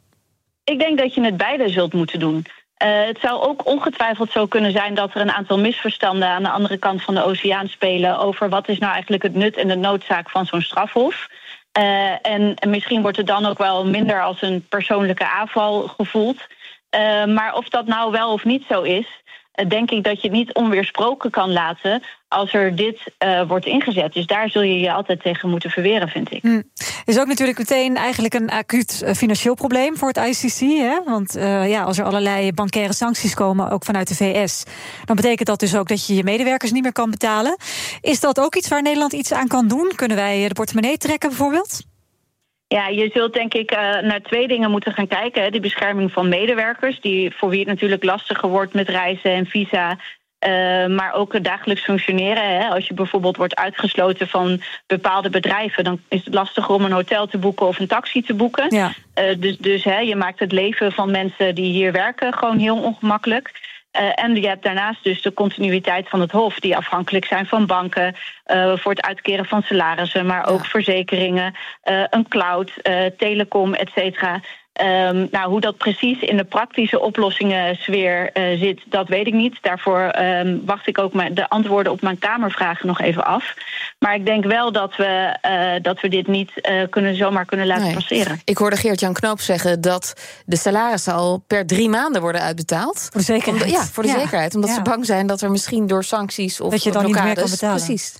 S8: Ik denk dat je het beide zult moeten doen. Uh, het zou ook ongetwijfeld zo kunnen zijn dat er een aantal misverstanden aan de andere kant van de oceaan spelen over wat is nou eigenlijk het nut en de noodzaak van zo'n strafhof. Uh, en, en misschien wordt het dan ook wel minder als een persoonlijke aanval gevoeld. Uh, maar of dat nou wel of niet zo is, uh, denk ik dat je het niet onweersproken kan laten als er dit uh, wordt ingezet. Dus daar zul je je altijd tegen moeten verweren, vind ik.
S3: Hmm. Is ook natuurlijk meteen eigenlijk een acuut uh, financieel probleem voor het I C C. Hè? Want uh, ja, als er allerlei bankaire sancties komen, ook vanuit de V S, dan betekent dat dus ook dat je je medewerkers niet meer kan betalen. Is dat ook iets waar Nederland iets aan kan doen? Kunnen wij de portemonnee trekken bijvoorbeeld?
S8: Ja, je zult denk ik uh, naar twee dingen moeten gaan kijken. Hè. De bescherming van medewerkers, die, voor wie het natuurlijk lastiger wordt met reizen en visa, Uh, maar ook het dagelijks functioneren. Hè. Als je bijvoorbeeld wordt uitgesloten van bepaalde bedrijven, dan is het lastiger om een hotel te boeken of een taxi te boeken. Ja. Uh, dus dus hè, je maakt het leven van mensen die hier werken gewoon heel ongemakkelijk. Uh, en je hebt daarnaast dus de continuïteit van het Hof, die afhankelijk zijn van banken, uh, voor het uitkeren van salarissen, maar ook ja. verzekeringen, uh, een cloud, uh, telecom, et cetera. Um, nou, hoe dat precies in de praktische oplossingen sfeer uh, zit, dat weet ik niet. Daarvoor um, wacht ik ook mijn, de antwoorden op mijn Kamervragen nog even af. Maar ik denk wel dat we, uh, dat we dit niet uh, kunnen, zomaar kunnen laten nee. passeren.
S1: Ik hoorde Geert-Jan Knoop zeggen dat de salarissen al per drie maanden worden uitbetaald.
S3: Voor de zekerheid.
S1: Om, ja, voor de
S3: ja.
S1: zekerheid. Omdat ja. ze bang zijn dat er misschien door sancties of
S3: dat je dan
S1: blokkades,
S3: niet meer kan betalen.
S1: Precies.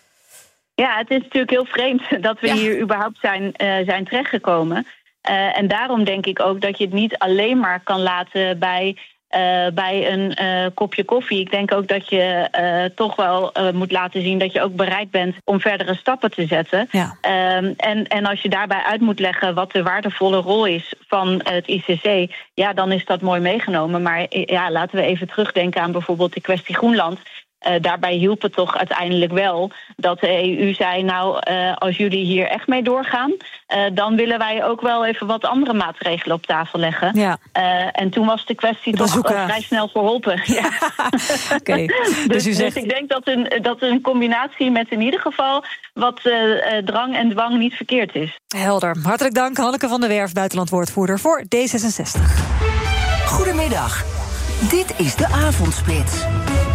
S8: Ja, het is natuurlijk heel vreemd dat we ja. hier überhaupt zijn, uh, zijn terechtgekomen. Uh, en daarom denk ik ook dat je het niet alleen maar kan laten bij, uh, bij een uh, kopje koffie. Ik denk ook dat je uh, toch wel uh, moet laten zien dat je ook bereid bent om verdere stappen te zetten. Ja. Um, en, en als je daarbij uit moet leggen wat de waardevolle rol is van het I C C, ja, dan is dat mooi meegenomen. Maar ja, laten we even terugdenken aan bijvoorbeeld de kwestie Groenland. Uh, daarbij hielp het toch uiteindelijk wel dat de E U zei, nou, uh, als jullie hier echt mee doorgaan, uh, dan willen wij ook wel even wat andere maatregelen op tafel leggen. Ja. Uh, en toen was de kwestie de toch uh, vrij snel verholpen. Ja.
S3: Okay.
S8: dus, dus, u zegt... dus ik denk dat een, dat een combinatie met in ieder geval wat uh, uh, drang en dwang niet verkeerd is.
S3: Helder. Hartelijk dank, Hanneke van der Werf, buitenlandwoordvoerder voor D zesenzestig.
S13: Goedemiddag. Dit is de Avondspits.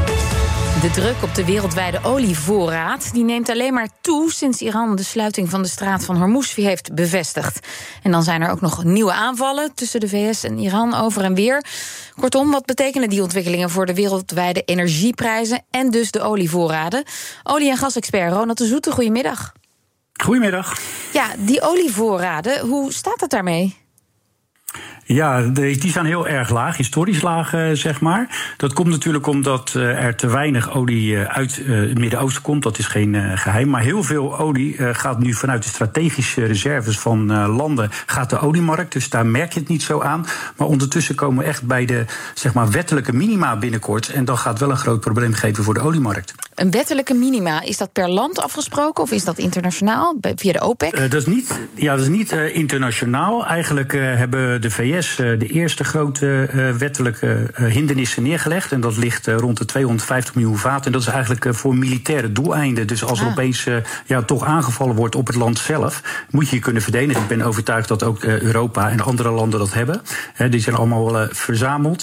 S1: De druk op de wereldwijde olievoorraad die neemt alleen maar toe sinds Iran de sluiting van de straat van Hormuz heeft bevestigd. En dan zijn er ook nog nieuwe aanvallen tussen de V S en Iran over en weer. Kortom, wat betekenen die ontwikkelingen voor de wereldwijde energieprijzen en dus de olievoorraden? Olie- en gasexpert Ronald de Zoete, goedemiddag.
S9: Goedemiddag.
S1: Ja, die olievoorraden, hoe staat het daarmee?
S9: Ja, die zijn heel erg laag, historisch laag, zeg maar. Dat komt natuurlijk omdat er te weinig olie uit het Midden-Oosten komt. Dat is geen geheim. Maar heel veel olie gaat nu vanuit de strategische reserves van landen gaat de oliemarkt. Dus daar merk je het niet zo aan. Maar ondertussen komen we echt bij de zeg maar, wettelijke minima binnenkort. En dat gaat wel een groot probleem geven voor de oliemarkt.
S1: een wettelijke minima, is dat per land afgesproken of is dat internationaal via de OPEC?
S9: Uh, dat is niet, ja, dat is niet uh, internationaal. Eigenlijk uh, hebben de V S uh, de eerste grote uh, wettelijke uh, hindernissen neergelegd. En dat ligt uh, rond de tweehonderdvijftig miljoen vaten. En dat is eigenlijk uh, voor militaire doeleinden. Dus als er ah. opeens uh, ja, toch aangevallen wordt op het land zelf, moet je je kunnen verdedigen. Ik ben overtuigd dat ook uh, Europa en andere landen dat hebben. He, die zijn allemaal uh, verzameld.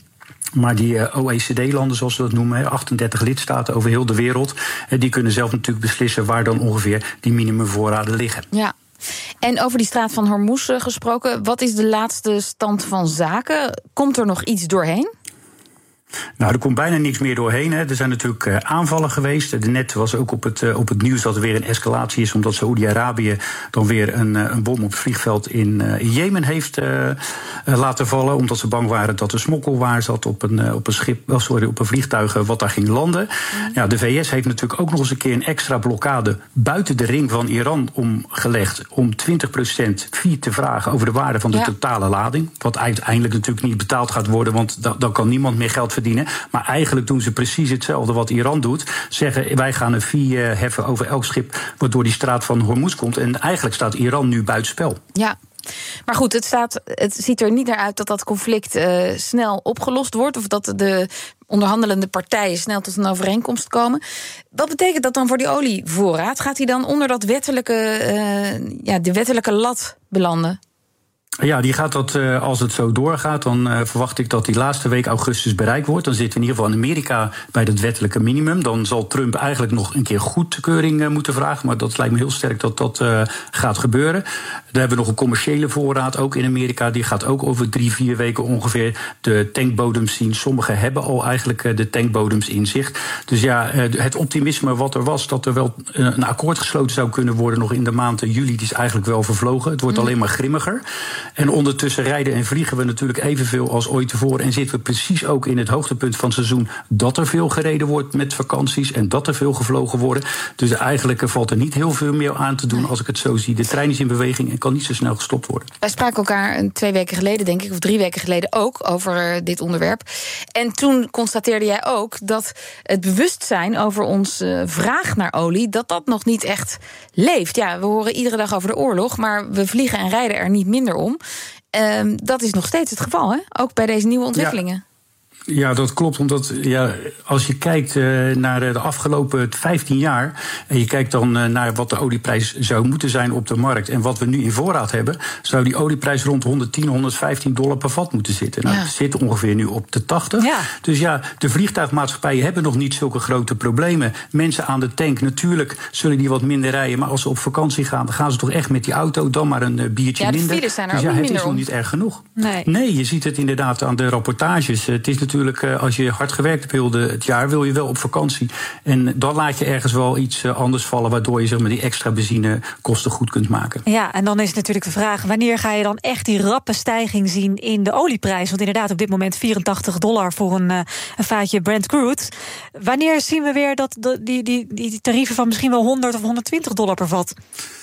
S9: Maar die uh, O E C D-landen, zoals ze dat noemen, achtendertig lidstaten over heel de wereld, uh, die kunnen zelf natuurlijk beslissen waar dan ongeveer die minimumvoorraden liggen.
S1: Ja. En over die straat van Hormuz uh, gesproken, wat is de laatste stand van zaken? Komt er nog iets doorheen?
S9: Nou, er komt bijna niks meer doorheen. Hè. Er zijn natuurlijk uh, aanvallen geweest. Net was ook op het, uh, op het nieuws dat er weer een escalatie is, omdat Saoedi-Arabië dan weer een, uh, een bom op het vliegveld in, uh, in Jemen heeft uh, uh, laten vallen, omdat ze bang waren dat er smokkelwaar zat op een, uh, op een schip, oh, sorry, op een vliegtuig uh, wat daar ging landen. Mm. Ja, de V S heeft natuurlijk ook nog eens een keer een extra blokkade buiten de ring van Iran omgelegd om twintig procent fee te vragen over de waarde van de ja. totale lading. Wat uiteindelijk natuurlijk niet betaald gaat worden, want da- dan kan niemand meer geld verdienen. Maar eigenlijk doen ze precies hetzelfde wat Iran doet. Zeggen, wij gaan een fee heffen over elk schip wat door die straat van Hormuz komt. En eigenlijk staat Iran nu buitenspel.
S1: Ja. Maar goed, het, staat, het ziet er niet naar uit dat dat conflict uh, snel opgelost wordt, of dat de onderhandelende partijen snel tot een overeenkomst komen. Wat betekent dat dan voor die olievoorraad? Gaat die dan onder dat wettelijke, uh, ja, de wettelijke lat belanden?
S9: Ja, die gaat dat, uh, als het zo doorgaat, dan uh, verwacht ik dat die laatste week augustus bereikt wordt. Dan zitten we in ieder geval in Amerika bij dat wettelijke minimum. Dan zal Trump eigenlijk nog een keer goedkeuring uh, moeten vragen. Maar dat lijkt me heel sterk dat dat uh, gaat gebeuren. Dan hebben we nog een commerciële voorraad, ook in Amerika. Die gaat ook over drie, vier weken ongeveer de tankbodems zien. Sommigen hebben al eigenlijk uh, de tankbodems in zicht. Dus ja, uh, het optimisme wat er was, dat er wel uh, een akkoord gesloten zou kunnen worden nog in de maand juli, die is eigenlijk wel vervlogen. Het wordt mm. alleen maar grimmiger. En ondertussen rijden en vliegen we natuurlijk evenveel als ooit tevoren. En zitten we precies ook in het hoogtepunt van het seizoen dat er veel gereden wordt met vakanties en dat er veel gevlogen wordt. Dus eigenlijk valt er niet heel veel meer aan te doen als ik het zo zie. De trein is in beweging en kan niet zo snel gestopt worden.
S1: Wij spraken elkaar twee weken geleden, denk ik, of drie weken geleden ook over uh, dit onderwerp. En toen constateerde jij ook dat het bewustzijn over onze vraag naar olie, dat dat nog niet echt leeft. Ja, we horen iedere dag over de oorlog, maar we vliegen en rijden er niet minder om. Um, dat is nog steeds het geval, hè? Ook bij deze nieuwe ontwikkelingen.
S9: Ja. Ja, dat klopt. Omdat ja, als je kijkt uh, naar de afgelopen vijftien jaar en je kijkt dan uh, naar wat de olieprijs zou moeten zijn op de markt en wat we nu in voorraad hebben, zou die olieprijs rond honderdtien, honderdvijftien dollar per vat moeten zitten. Nou, ja. We zitten ongeveer nu op de tachtig. Ja. Dus ja, de vliegtuigmaatschappijen hebben nog niet zulke grote problemen. Mensen aan de tank, natuurlijk zullen die wat minder rijden, maar als ze op vakantie gaan, dan gaan ze toch echt met die auto, dan maar een uh, biertje
S1: ja, de
S9: minder.
S1: Files zijn er
S9: dus
S1: ook
S9: ja,
S1: niet
S9: het
S1: minder
S9: is nog
S1: om.
S9: niet erg genoeg.
S1: Nee.
S9: nee, je ziet het inderdaad aan de rapportages. Het is natuurlijk, uh, als je hard gewerkt hebt het jaar, wil je wel op vakantie. En dan laat je ergens wel iets anders vallen, waardoor je zeg maar, die extra benzinekosten goed kunt maken.
S3: Ja, en dan is natuurlijk de vraag, wanneer ga je dan echt die rappe stijging zien in de olieprijs? Want inderdaad, op dit moment vierentachtig dollar voor een, een vaatje Brent crude. Wanneer zien we weer dat die, die, die tarieven van misschien wel honderd of honderdtwintig dollar per vat?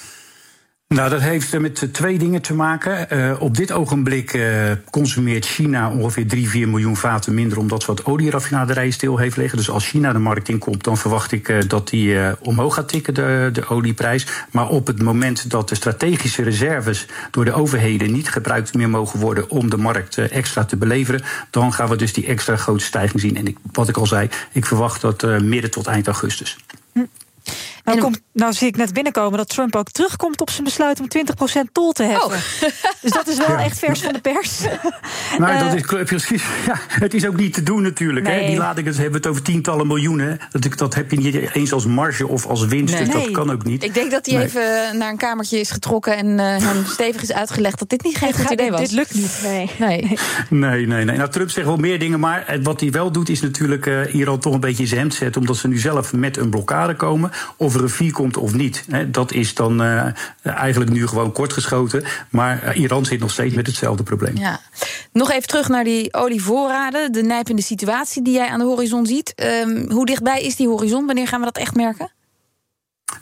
S9: Nou, dat heeft met twee dingen te maken. Uh, op dit ogenblik uh, consumeert China ongeveer drie, vier miljoen vaten minder, omdat ze wat olieraffinaderijen stil heeft liggen. Dus als China de markt inkomt, dan verwacht ik uh, dat die uh, omhoog gaat tikken, de, de olieprijs. Maar op het moment dat de strategische reserves door de overheden niet gebruikt meer mogen worden om de markt uh, extra te beleveren, dan gaan we dus die extra grote stijging zien. En ik, wat ik al zei, ik verwacht dat uh, midden tot eind augustus.
S3: Hm. Nou, komt, nou zie ik net binnenkomen dat Trump ook terugkomt op zijn besluit om twintig procent tol te heffen. Oh. Dus dat is wel ja. echt vers van de pers.
S9: Nou, uh, dat is precies. Ja, het is ook niet te doen natuurlijk. Nee. Hè. Die ladingen hebben het over tientallen miljoenen. Dat, dat heb je niet eens als marge of als winst. Nee. Dus dat nee. kan ook niet.
S1: Ik denk dat hij nee. even naar een kamertje is getrokken en uh, hem stevig is uitgelegd dat dit niet geen goed idee was.
S3: Dit lukt niet. Nee.
S1: Nee.
S9: nee, nee, nee. Nou, Trump zegt wel meer dingen, maar wat hij wel doet is natuurlijk uh, Iran toch een beetje in zijn hemd zetten, omdat ze nu zelf met een blokkade komen. Of er een vier komt of niet. He, dat is dan uh, eigenlijk nu gewoon kortgeschoten. Maar uh, Iran zit nog steeds met hetzelfde probleem.
S1: Ja. Nog even terug naar die olievoorraden. De nijpende situatie die jij aan de horizon ziet. Um, hoe dichtbij is die horizon? Wanneer gaan we dat echt merken?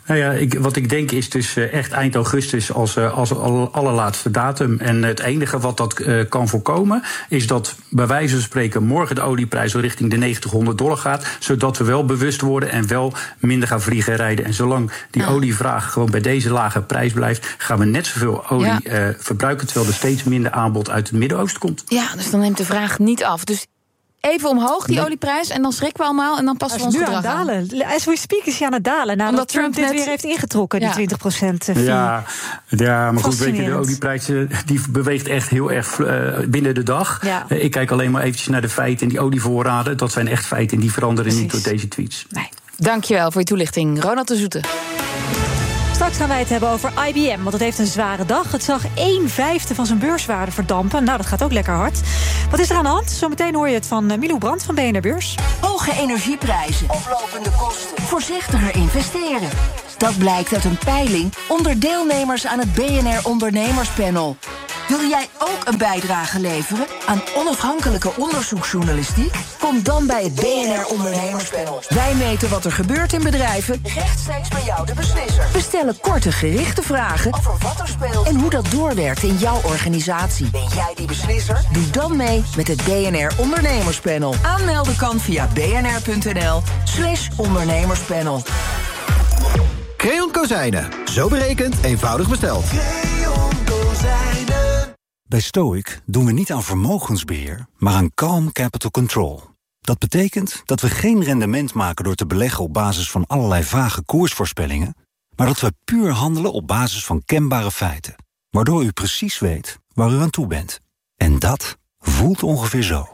S9: Nou ja, ik, wat ik denk is dus uh, echt eind augustus als, uh, als allerlaatste datum. En het enige wat dat uh, kan voorkomen is dat bij wijze van spreken morgen de olieprijs al richting de negentig, honderd dollar gaat. Zodat we wel bewust worden en wel minder gaan vliegen en rijden. En zolang die ja. olievraag gewoon bij deze lage prijs blijft, gaan we net zoveel olie ja. uh, verbruiken, terwijl er steeds minder aanbod uit het Midden-Oosten komt.
S1: Ja, dus dan neemt de vraag niet af. Dus even omhoog, die nee. olieprijs, en dan schrikken we allemaal en dan passen we ons gedrag aan.
S3: Hij is nu aan het dalen. As we speak is hij aan het dalen. Nadat Omdat Trump, Trump dit net weer heeft ingetrokken, ja. die twintig procent fee.
S9: Ja, ja, maar goed, weet je, de olieprijs die beweegt echt heel erg uh, binnen de dag. Ja. Uh, ik kijk alleen maar eventjes naar de feiten en die olievoorraden. Dat zijn echt feiten en die veranderen Precies. niet door deze tweets.
S1: Nee. Dankjewel voor je toelichting, Ronald de Zoete.
S3: Straks gaan wij het hebben over I B M, want het heeft een zware dag. Het zag een vijfde van zijn beurswaarde verdampen. Nou, dat gaat ook lekker hard. Wat is er aan de hand? Zometeen hoor je het van Milou Brandt van B N R Beurs.
S13: Hoge energieprijzen, oplopende kosten, voorzichtiger investeren. Dat blijkt uit een peiling onder deelnemers aan het B N R Ondernemerspanel. Wil jij ook een bijdrage leveren aan onafhankelijke onderzoeksjournalistiek? Kom dan bij het B N R Ondernemerspanel. Wij meten wat er gebeurt in bedrijven, rechtstreeks bij jou de beslisser. We stellen korte, gerichte vragen over wat er speelt en hoe dat doorwerkt in jouw organisatie. Ben jij die beslisser? Doe dan mee met het B N R Ondernemerspanel. Aanmelden kan via bnr.nl slash ondernemerspanel.
S10: Creon Kozijnen. Zo berekend, eenvoudig besteld.
S11: Bij Stoic doen we niet aan vermogensbeheer, maar aan calm capital control. Dat betekent dat we geen rendement maken door te beleggen op basis van allerlei vage koersvoorspellingen, maar dat we puur handelen op basis van kenbare feiten, waardoor u precies weet waar u aan toe bent. En dat voelt ongeveer zo.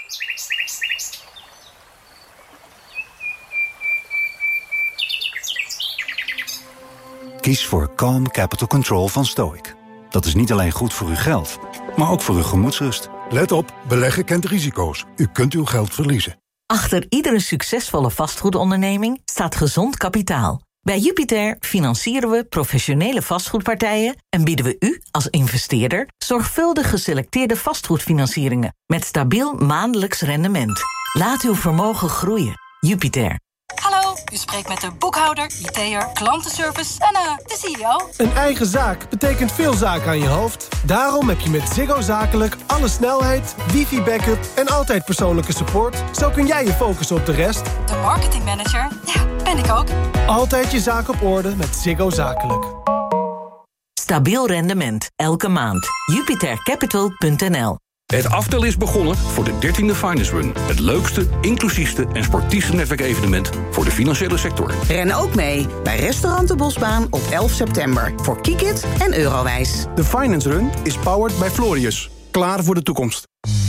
S11: Kies voor Calm Capital Control van Stoic. Dat is niet alleen goed voor uw geld, maar ook voor uw gemoedsrust.
S12: Let op, beleggen kent risico's. U kunt uw geld verliezen.
S14: Achter iedere succesvolle vastgoedonderneming staat gezond kapitaal. Bij Jupiter financieren we professionele vastgoedpartijen en bieden we u als investeerder zorgvuldig geselecteerde vastgoedfinancieringen met stabiel maandelijks rendement. Laat uw vermogen groeien. Jupiter.
S15: Hallo, u spreekt met de boekhouder, I T'er, klantenservice en uh, de C E O.
S26: Een eigen zaak betekent veel zaken aan je hoofd. Daarom heb je met Ziggo Zakelijk alle snelheid, wifi-backup en altijd persoonlijke support. Zo kun jij je focussen op de rest.
S15: De marketingmanager, ja, ben ik ook.
S26: Altijd je zaak op orde met Ziggo Zakelijk.
S14: Stabiel rendement, elke maand. Jupiter Capital punt n l.
S27: Het aftel is begonnen voor de dertiende Finance Run. Het leukste, inclusiefste en sportiefste netwerkevenement voor de financiële sector.
S28: Ren ook mee bij Restaurant de Bosbaan op elf september. Voor Kikit en Eurowijs.
S29: De Finance Run is powered by Florius. Klaar voor de toekomst.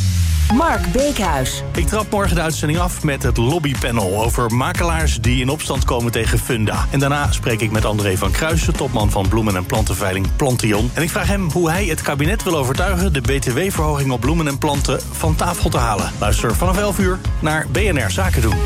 S13: Mark Beekhuis.
S30: Ik trap morgen de uitzending af met het lobbypanel over makelaars die in opstand komen tegen Funda. En daarna spreek ik met André van Kruijsen, topman van bloemen- en plantenveiling Plantion. En ik vraag hem hoe hij het kabinet wil overtuigen de B T W-verhoging op bloemen en planten van tafel te halen. Luister vanaf elf uur naar B N R Zaken doen.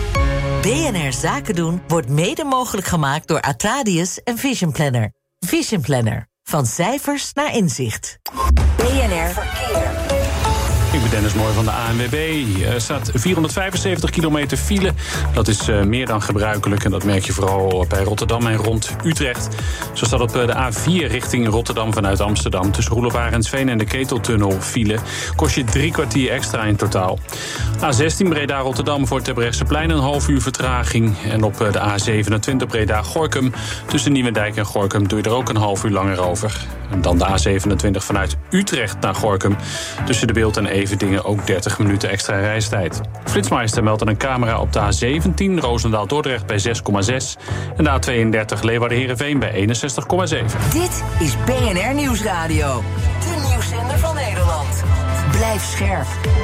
S22: B N R Zaken doen wordt mede mogelijk gemaakt door Atradius en Vision Planner. Vision Planner. Van cijfers naar inzicht.
S13: B N R Verkeer.
S31: Ik ben Dennis Mooi van de A N W B. Er staat vierhonderdvijfenzeventig kilometer file. Dat is uh, meer dan gebruikelijk en dat merk je vooral bij Rotterdam en rond Utrecht. Zo staat op de A vier richting Rotterdam vanuit Amsterdam. Tussen Roelof-Arendsveen en de Keteltunnel file. Kost je drie kwartier extra in totaal. A zestien Breda-Rotterdam voor Terbrechtseplein een half uur vertraging. En op de A zevenentwintig Breda-Gorkum. Tussen Nieuwendijk en Gorkum doe je er ook een half uur langer over. En dan de A zevenentwintig vanuit Utrecht naar Gorkum. Tussen de Beeld en Everdingen ook dertig minuten extra reistijd. Flitsmeister meldt aan een camera op de A zeventien Roosendaal-Dordrecht bij zes komma zes. En de A tweeëndertig Leeuwarden-Heerenveen bij eenenzestig komma zeven.
S13: Dit is B N R Nieuwsradio. De nieuwszender van Nederland. Blijf scherp.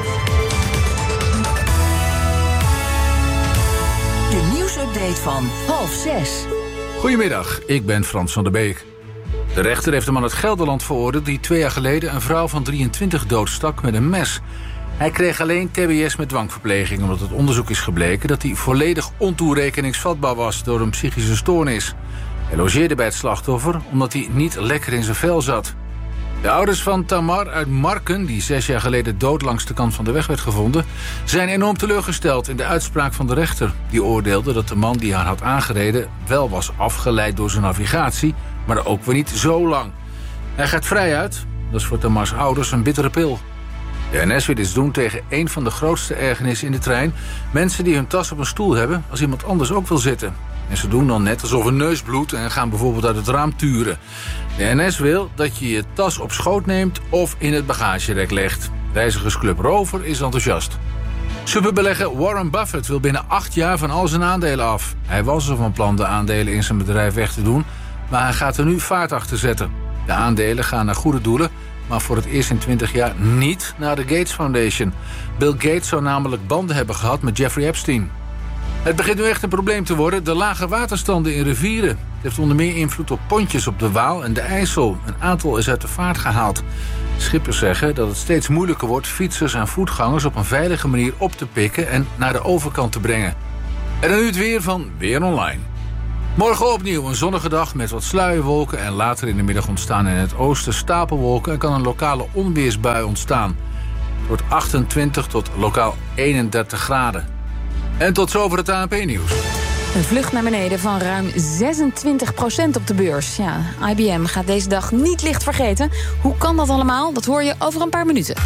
S13: De nieuwsupdate van half zes.
S32: Goedemiddag, ik ben Frans van der Beek. De rechter heeft hem aan het Gelderland veroordeeld die twee jaar geleden een vrouw van drieëntwintig doodstak met een mes. Hij kreeg alleen T B S met dwangverpleging omdat het onderzoek is gebleken dat hij volledig ontoerekeningsvatbaar was door een psychische stoornis. Hij logeerde bij het slachtoffer omdat hij niet lekker in zijn vel zat. De ouders van Tamar uit Marken, die zes jaar geleden dood langs de kant van de weg werd gevonden, zijn enorm teleurgesteld in de uitspraak van de rechter. Die oordeelde dat de man die haar had aangereden wel was afgeleid door zijn navigatie, maar ook weer niet zo lang. Hij gaat vrij uit. Dat is voor Tamars ouders een bittere pil. De N S wil iets doen tegen een van de grootste ergernissen in de trein. Mensen die hun tas op een stoel hebben als iemand anders ook wil zitten. En ze doen dan net alsof een neus bloedt en gaan bijvoorbeeld uit het raam turen. De N S wil dat je je tas op schoot neemt of in het bagagerek legt. Reizigersclub Rover is enthousiast. Superbelegger Warren Buffett wil binnen acht jaar van al zijn aandelen af. Hij was er van plan de aandelen in zijn bedrijf weg te doen, maar hij gaat er nu vaart achter zetten. De aandelen gaan naar goede doelen, maar voor het eerst in twintig jaar niet naar de Gates Foundation. Bill Gates zou namelijk banden hebben gehad met Jeffrey Epstein. Het begint nu echt een probleem te worden, de lage waterstanden in rivieren. Het heeft onder meer invloed op pontjes op de Waal en de IJssel. Een aantal is uit de vaart gehaald. Schippers zeggen dat het steeds moeilijker wordt fietsers en voetgangers op een veilige manier op te pikken en naar de overkant te brengen. En dan nu het weer van Weer Online. Morgen opnieuw een zonnige dag met wat sluierwolken en later in de middag ontstaan in het oosten stapelwolken en kan een lokale onweersbui ontstaan. Het wordt achtentwintig tot lokaal eenendertig graden. En tot zover het A N P-nieuws.
S1: Een vlucht naar beneden van ruim zesentwintig procent op de beurs. Ja, I B M gaat deze dag niet licht vergeten. Hoe kan dat allemaal? Dat hoor je over een paar minuten.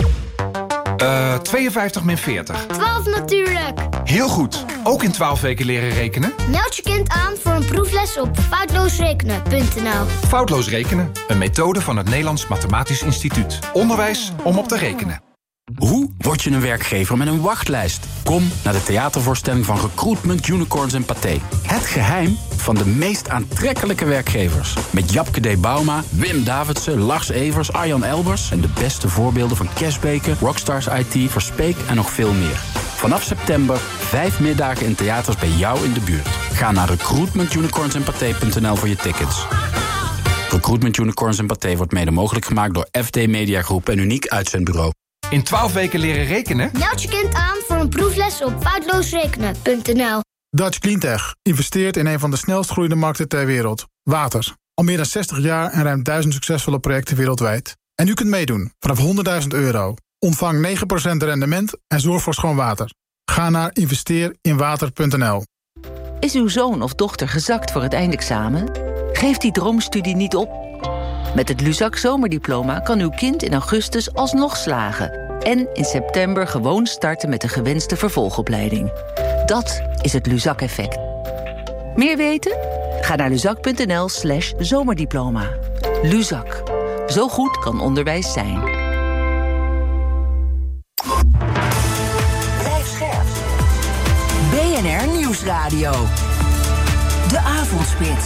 S2: Uh, tweeënvijftig min veertig.
S4: twaalf natuurlijk.
S2: Heel goed. Ook in twaalf weken leren rekenen?
S4: Meld je kind aan voor een proefles op foutloosrekenen punt n l.
S2: Foutloos rekenen. Een methode van het Nederlands Mathematisch Instituut. Onderwijs om op te rekenen.
S5: Hoe word je een werkgever met een wachtlijst? Kom naar de theatervoorstelling van Recruitment, Unicorns en Pathé. Het geheim van de meest aantrekkelijke werkgevers. Met Japke D. Bauma, Wim Davidsen, Lars Evers, Arjan Elbers... en de beste voorbeelden van Cashbaker, Rockstars I T, Verspeek en nog veel meer. Vanaf september vijf middagen in theaters bij jou in de buurt. Ga naar recruitment unicorns en pathé punt n l voor je tickets. Recruitment Unicorns en Pathé wordt mede mogelijk gemaakt door F D Media Groep en Uniek Uitzendbureau.
S2: In twaalf weken leren rekenen?
S4: Meld je kind aan voor een proefles op foutloosrekenen punt n l.
S16: Dutch Cleantech investeert in een van de snelst groeiende markten ter wereld. Water. Al meer dan zestig jaar en ruim duizend succesvolle projecten wereldwijd. En u kunt meedoen vanaf honderdduizend euro. Ontvang negen procent rendement en zorg voor schoon water. Ga naar investeer in water punt n l.
S17: Is uw zoon of dochter gezakt voor het eindexamen? Geef die droomstudie niet op. Met het Luzak zomerdiploma kan uw kind in augustus alsnog slagen. En in september gewoon starten met de gewenste vervolgopleiding. Dat is het Luzak-effect. Meer weten? Ga naar luzak punt n l slash zomerdiploma. Luzak. Zo goed kan onderwijs zijn.
S13: Blijf scherp. B N R Nieuwsradio. De Avondspits.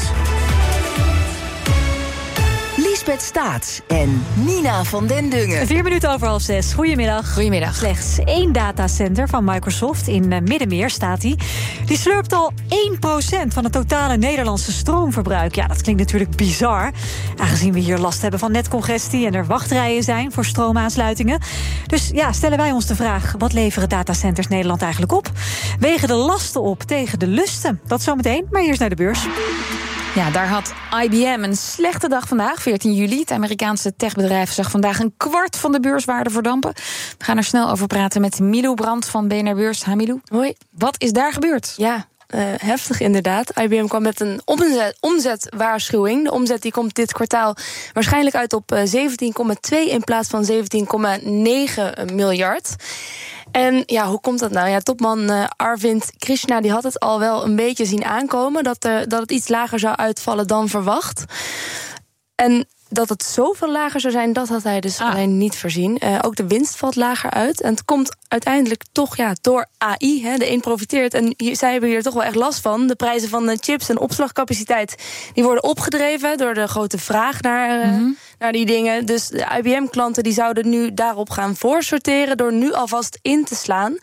S13: Liesbeth Staats en Nina van den Dungen.
S3: Vier minuten over half zes. Goedemiddag.
S1: Goedemiddag.
S3: Slechts één datacenter van Microsoft in uh, Middenmeer staat die. Die slurpt al één procent van het totale Nederlandse stroomverbruik. Ja, dat klinkt natuurlijk bizar. Aangezien we hier last hebben van netcongestie en er wachtrijen zijn voor stroomaansluitingen. Dus ja, stellen wij ons de vraag: wat leveren datacenters Nederland eigenlijk op? Wegen de lasten op tegen de lusten? Dat zometeen, maar eerst naar de beurs.
S1: Ja, daar had I B M een slechte dag vandaag, veertien juli. Het Amerikaanse techbedrijf zag vandaag een kwart van de beurswaarde verdampen. We gaan er snel over praten met Milou Brandt van B N R Beurs. Ha, Milou.
S18: Hoi.
S1: Wat is daar gebeurd?
S18: Ja, uh, heftig inderdaad. I B M kwam met een omzet, omzetwaarschuwing. De omzet die komt dit kwartaal waarschijnlijk uit op zeventien komma twee in plaats van zeventien komma negen miljard. En ja, hoe komt dat nou? Ja, topman uh, Arvind Krishna die had het al wel een beetje zien aankomen dat, uh, dat het iets lager zou uitvallen dan verwacht. En dat het zoveel lager zou zijn, dat had hij dus ah. alleen niet voorzien. Uh, ook de winst valt lager uit. En het komt uiteindelijk toch ja, door A I. Hè, de een profiteert. En hier, zij hebben hier toch wel echt last van. De prijzen van de chips en opslagcapaciteit die worden opgedreven door de grote vraag naar, uh, mm-hmm. naar die dingen. Dus de I B M-klanten die zouden nu daarop gaan voorsorteren door nu alvast in te slaan.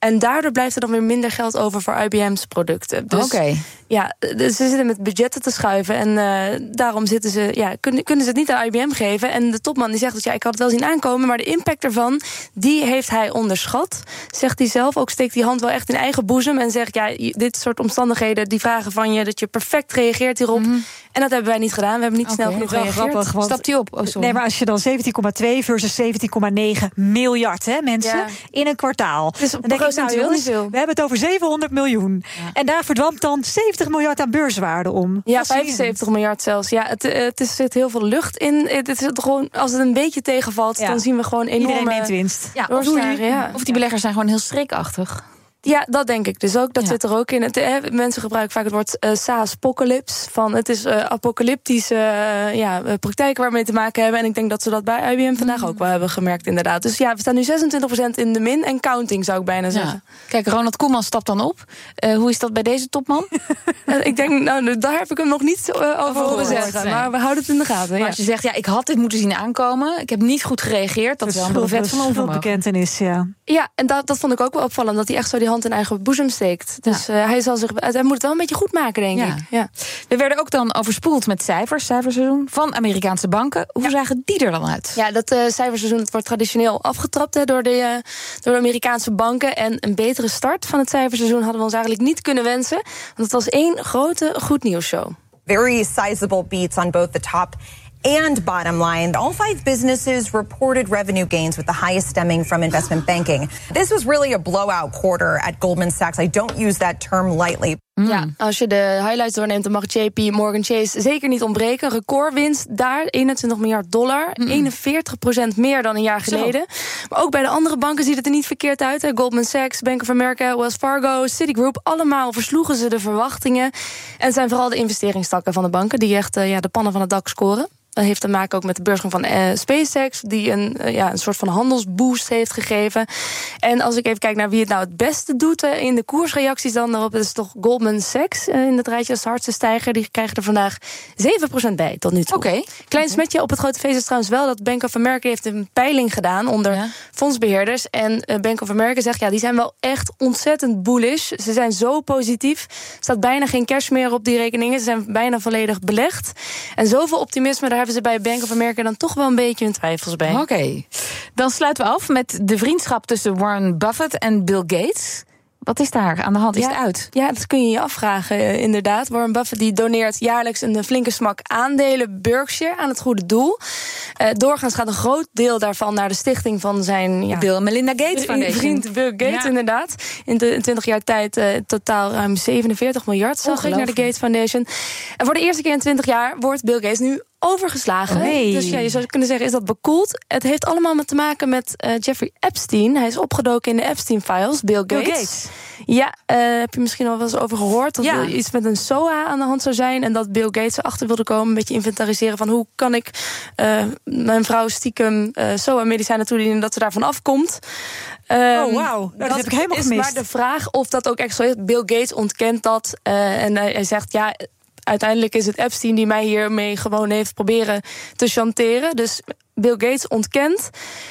S18: En daardoor blijft er dan weer minder geld over voor I B M's producten. Dus
S1: Oké. Okay.
S18: Ja, dus ze zitten met budgetten te schuiven. En uh, daarom zitten ze, ja, kunnen, kunnen ze het niet aan I B M geven. En de topman die zegt dat ja, ik had het wel zien aankomen, maar de impact ervan, die heeft hij onderschat. Zegt hij zelf. Ook steekt die hand wel echt in eigen boezem en zegt ja, dit soort omstandigheden die vragen van je dat je perfect reageert hierop. Mm-hmm. En dat hebben wij niet gedaan. We hebben niet okay, snel genoeg gereageerd.
S3: Grappig,
S1: stapt hij op? Oh, sorry.
S3: Nee, maar als je dan zeventien komma twee versus zeventien komma negen miljard, hè, mensen, ja. in een kwartaal.
S18: Dus
S3: dan denk ik, nou, jongens, we hebben het over zevenhonderd miljoen. Ja. En daar verdwampt dan zeventig miljard aan beurswaarde om.
S18: Ja, vijfenzeventig miljard zelfs. Ja, het, het is, zit heel veel lucht in. Het is het gewoon, als het een beetje tegenvalt, ja. dan zien we gewoon enorme...
S3: Iedereen neemt winst.
S1: Ja, of, die, ja. of die beleggers zijn gewoon heel schrikachtig.
S18: Ja, dat denk ik dus ook. Dat ja. zit er ook in. Het, eh, mensen gebruiken vaak het woord uh, SaaS-pocalypse. Van het is uh, apocalyptische uh, ja, praktijken waarmee te maken hebben. En ik denk dat ze dat bij I B M vandaag ook wel hebben gemerkt, inderdaad. Dus ja, we staan nu zesentwintig procent in de min en counting, zou ik bijna zeggen.
S1: Ja. Kijk, Ronald Koeman stapt dan op. Uh, hoe is dat bij deze topman?
S18: uh, ik denk, nou, daar heb ik hem nog niet uh, over horen zeggen. Nee. Maar we houden het in de gaten.
S1: Maar
S18: ja.
S1: als je zegt, ja, ik had dit moeten zien aankomen. Ik heb niet goed gereageerd. Dat is wel een brevet van onvermogen.
S3: Bekentenis, ja.
S18: Ja, en dat, dat vond ik ook wel opvallend. Dat hij echt zo die hand in eigen boezem steekt. Dus ja. uh, hij, zal zich, hij moet het wel een beetje goed maken, denk ja. ik. Ja.
S1: We werden ook dan overspoeld met cijfers, cijferseizoen, van Amerikaanse banken. Hoe ja. zagen die er dan uit?
S18: Ja, dat uh, cijferseizoen het wordt traditioneel afgetrapt hè, door, de, uh, door de Amerikaanse banken. En een betere start van het cijferseizoen hadden we ons eigenlijk niet kunnen wensen. Want het was één grote goed nieuws show.
S6: Very sizable beats on both the top and bottom line. All five businesses reported revenue gains, with the highest stemming from investment banking. This was really a blowout quarter at Goldman Sachs. I don't use that term lightly.
S18: Ja, als je de highlights doorneemt, dan mag J P Morgan Chase zeker niet ontbreken. Recordwinst daar, eenentwintig miljard dollar. Mm. eenenveertig procent meer dan een jaar geleden. Zo. Maar ook bij de andere banken ziet het er niet verkeerd uit. Hè. Goldman Sachs, Bank of America, Wells Fargo, Citigroup. Allemaal versloegen ze de verwachtingen. En het zijn vooral de investeringstakken van de banken die echt uh, ja, de pannen van het dak scoren. Dat heeft te maken ook met de beursgang van uh, SpaceX, die een, uh, ja, een soort van handelsboost heeft gegeven. En als ik even kijk naar wie het nou het beste doet uh, in de koersreacties, dan daarop is het toch Goldman Sachs uh, in het rijtje als de hardste stijger. Die krijgen er vandaag zeven procent bij tot nu toe.
S1: Okay.
S18: Klein
S1: okay.
S18: smetje op het grote feest is trouwens wel dat Bank of America heeft een peiling gedaan onder ja. fondsbeheerders. En uh, Bank of America zegt, ja, die zijn wel echt ontzettend bullish. Ze zijn zo positief. Er staat bijna geen cash meer op die rekeningen. Ze zijn bijna volledig belegd. En zoveel optimisme, daar hebben ze bij Bank of America dan toch wel een beetje hun twijfels bij.
S1: Oké, okay. Dan sluiten we af met de vriendschap tussen Warren Buffett en Bill Gates. Wat is daar aan de hand? Is
S18: ja,
S1: het uit?
S18: Ja, dat kun je je afvragen, uh, inderdaad. Warren Buffett die doneert jaarlijks een flinke smak aandelen Berkshire aan het goede doel. Uh, doorgaans gaat een groot deel daarvan naar de stichting van zijn... Ja,
S1: Bill en Melinda Gates Foundation.
S18: Vriend Bill Gates, ja. inderdaad. In de twintig jaar tijd uh, totaal ruim zevenenveertig miljard zag ik naar de Gates Foundation. En voor de eerste keer in twintig jaar wordt Bill Gates nu overgeslagen.
S1: Oh, nee.
S18: Dus ja, je zou kunnen zeggen, is dat bekoeld? Het heeft allemaal met te maken met uh, Jeffrey Epstein. Hij is opgedoken in de Epstein-files. Bill Gates.
S1: Bill Gates.
S18: Ja, uh, heb je misschien al wel eens over gehoord? Dat
S1: ja.
S18: er iets met een S O A aan de hand zou zijn. En dat Bill Gates erachter wilde komen. Een beetje inventariseren van hoe kan ik uh, mijn vrouw stiekem uh, S O A-medicijnen toedienen dat ze daarvan afkomt.
S3: Um, oh, wauw. Nou, dat, dat heb ik helemaal
S18: is
S3: gemist.
S18: Maar de vraag of dat ook echt zo is. Bill Gates ontkent dat. Uh, en hij, hij zegt, ja, uiteindelijk is het Epstein die mij hiermee gewoon heeft proberen te chanteren. Dus Bill Gates ontkent.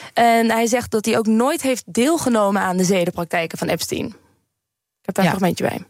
S18: En hij zegt dat hij ook nooit heeft deelgenomen aan de zedenpraktijken van Epstein. Ik heb daar
S1: ja.
S18: een fragmentje bij.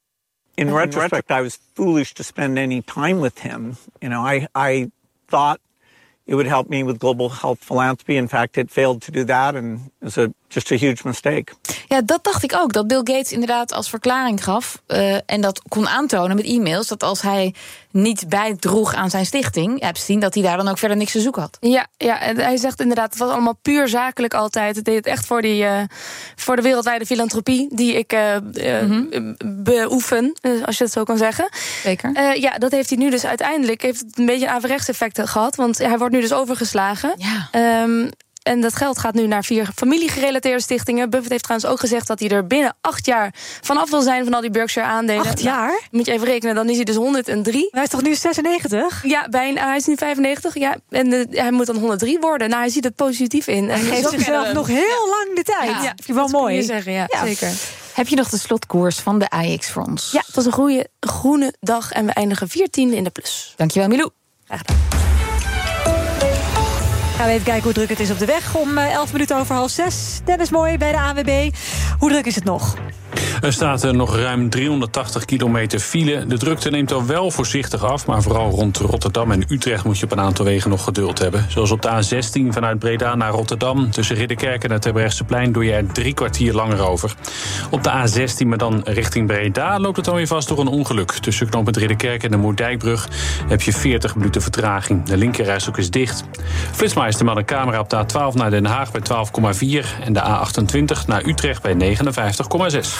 S7: In retrospect, I was foolish to spend any time with him. You know, I, I thought it would help me with global health philanthropy. In fact, it failed to do that, and it was a, just a huge mistake.
S1: Ja, dat dacht ik ook. Dat Bill Gates inderdaad als verklaring gaf uh, en dat kon aantonen met e-mails, dat als hij niet bijdroeg aan zijn stichting, Epstein, dat hij daar dan ook verder niks te zoeken had.
S18: Ja, ja, en hij zegt inderdaad, het was allemaal puur zakelijk altijd. Het deed het echt voor, die, uh, voor de wereldwijde filantropie die ik uh, uh, mm-hmm. beoefen, als je het zo kan zeggen.
S1: Zeker.
S18: Uh, ja, dat heeft hij nu dus uiteindelijk, heeft het een beetje een averechts effect gehad, want hij wordt nu dus overgeslagen.
S1: Ja.
S18: Um, En dat geld gaat nu naar vier familiegerelateerde stichtingen. Buffett heeft trouwens ook gezegd dat hij er binnen acht jaar vanaf wil zijn van al die Berkshire-aandelen.
S3: Acht jaar?
S18: Nou, moet je even rekenen, dan is hij dus honderddrie.
S3: Hij is toch nu zesennegentig?
S18: Ja, bijna, hij is nu vijfennegentig. Ja, en de, hij moet dan honderddrie worden. Nou, hij ziet het positief in.
S3: Hij geeft zichzelf nog heel lang de tijd.
S18: Ja,
S3: dat is wel mooi.
S18: Kun je zeggen, ja, ja, zeker.
S1: Heb je nog de slotkoers van de A E X voor ons?
S18: Ja, het was een goede groene dag en we eindigen viertiende in de plus.
S1: Dankjewel, Milou.
S18: Graag gedaan.
S3: Gaan we even kijken hoe druk het is op de weg om elf minuten over half zes. Dennis Mooi bij de A N W B. Hoe druk is het nog?
S31: Er staat er nog ruim driehonderdtachtig kilometer file. De drukte neemt al wel voorzichtig af, maar vooral rond Rotterdam en Utrecht moet je op een aantal wegen nog geduld hebben. Zoals op de A zestien vanuit Breda naar Rotterdam. Tussen Ridderkerk en het Terbrechtseplein doe je er drie kwartier langer over. Op de A zestien, maar dan richting Breda, loopt het alweer vast door een ongeluk. Tussen knooppunt Ridderkerk en de Moerdijkbrug heb je veertig minuten vertraging. De linkerrijstrook is dicht. Flitsmeister meldt een camera op de A twaalf naar Den Haag bij twaalf komma vier en de A achtentwintig naar Utrecht bij negenenvijftig komma zes.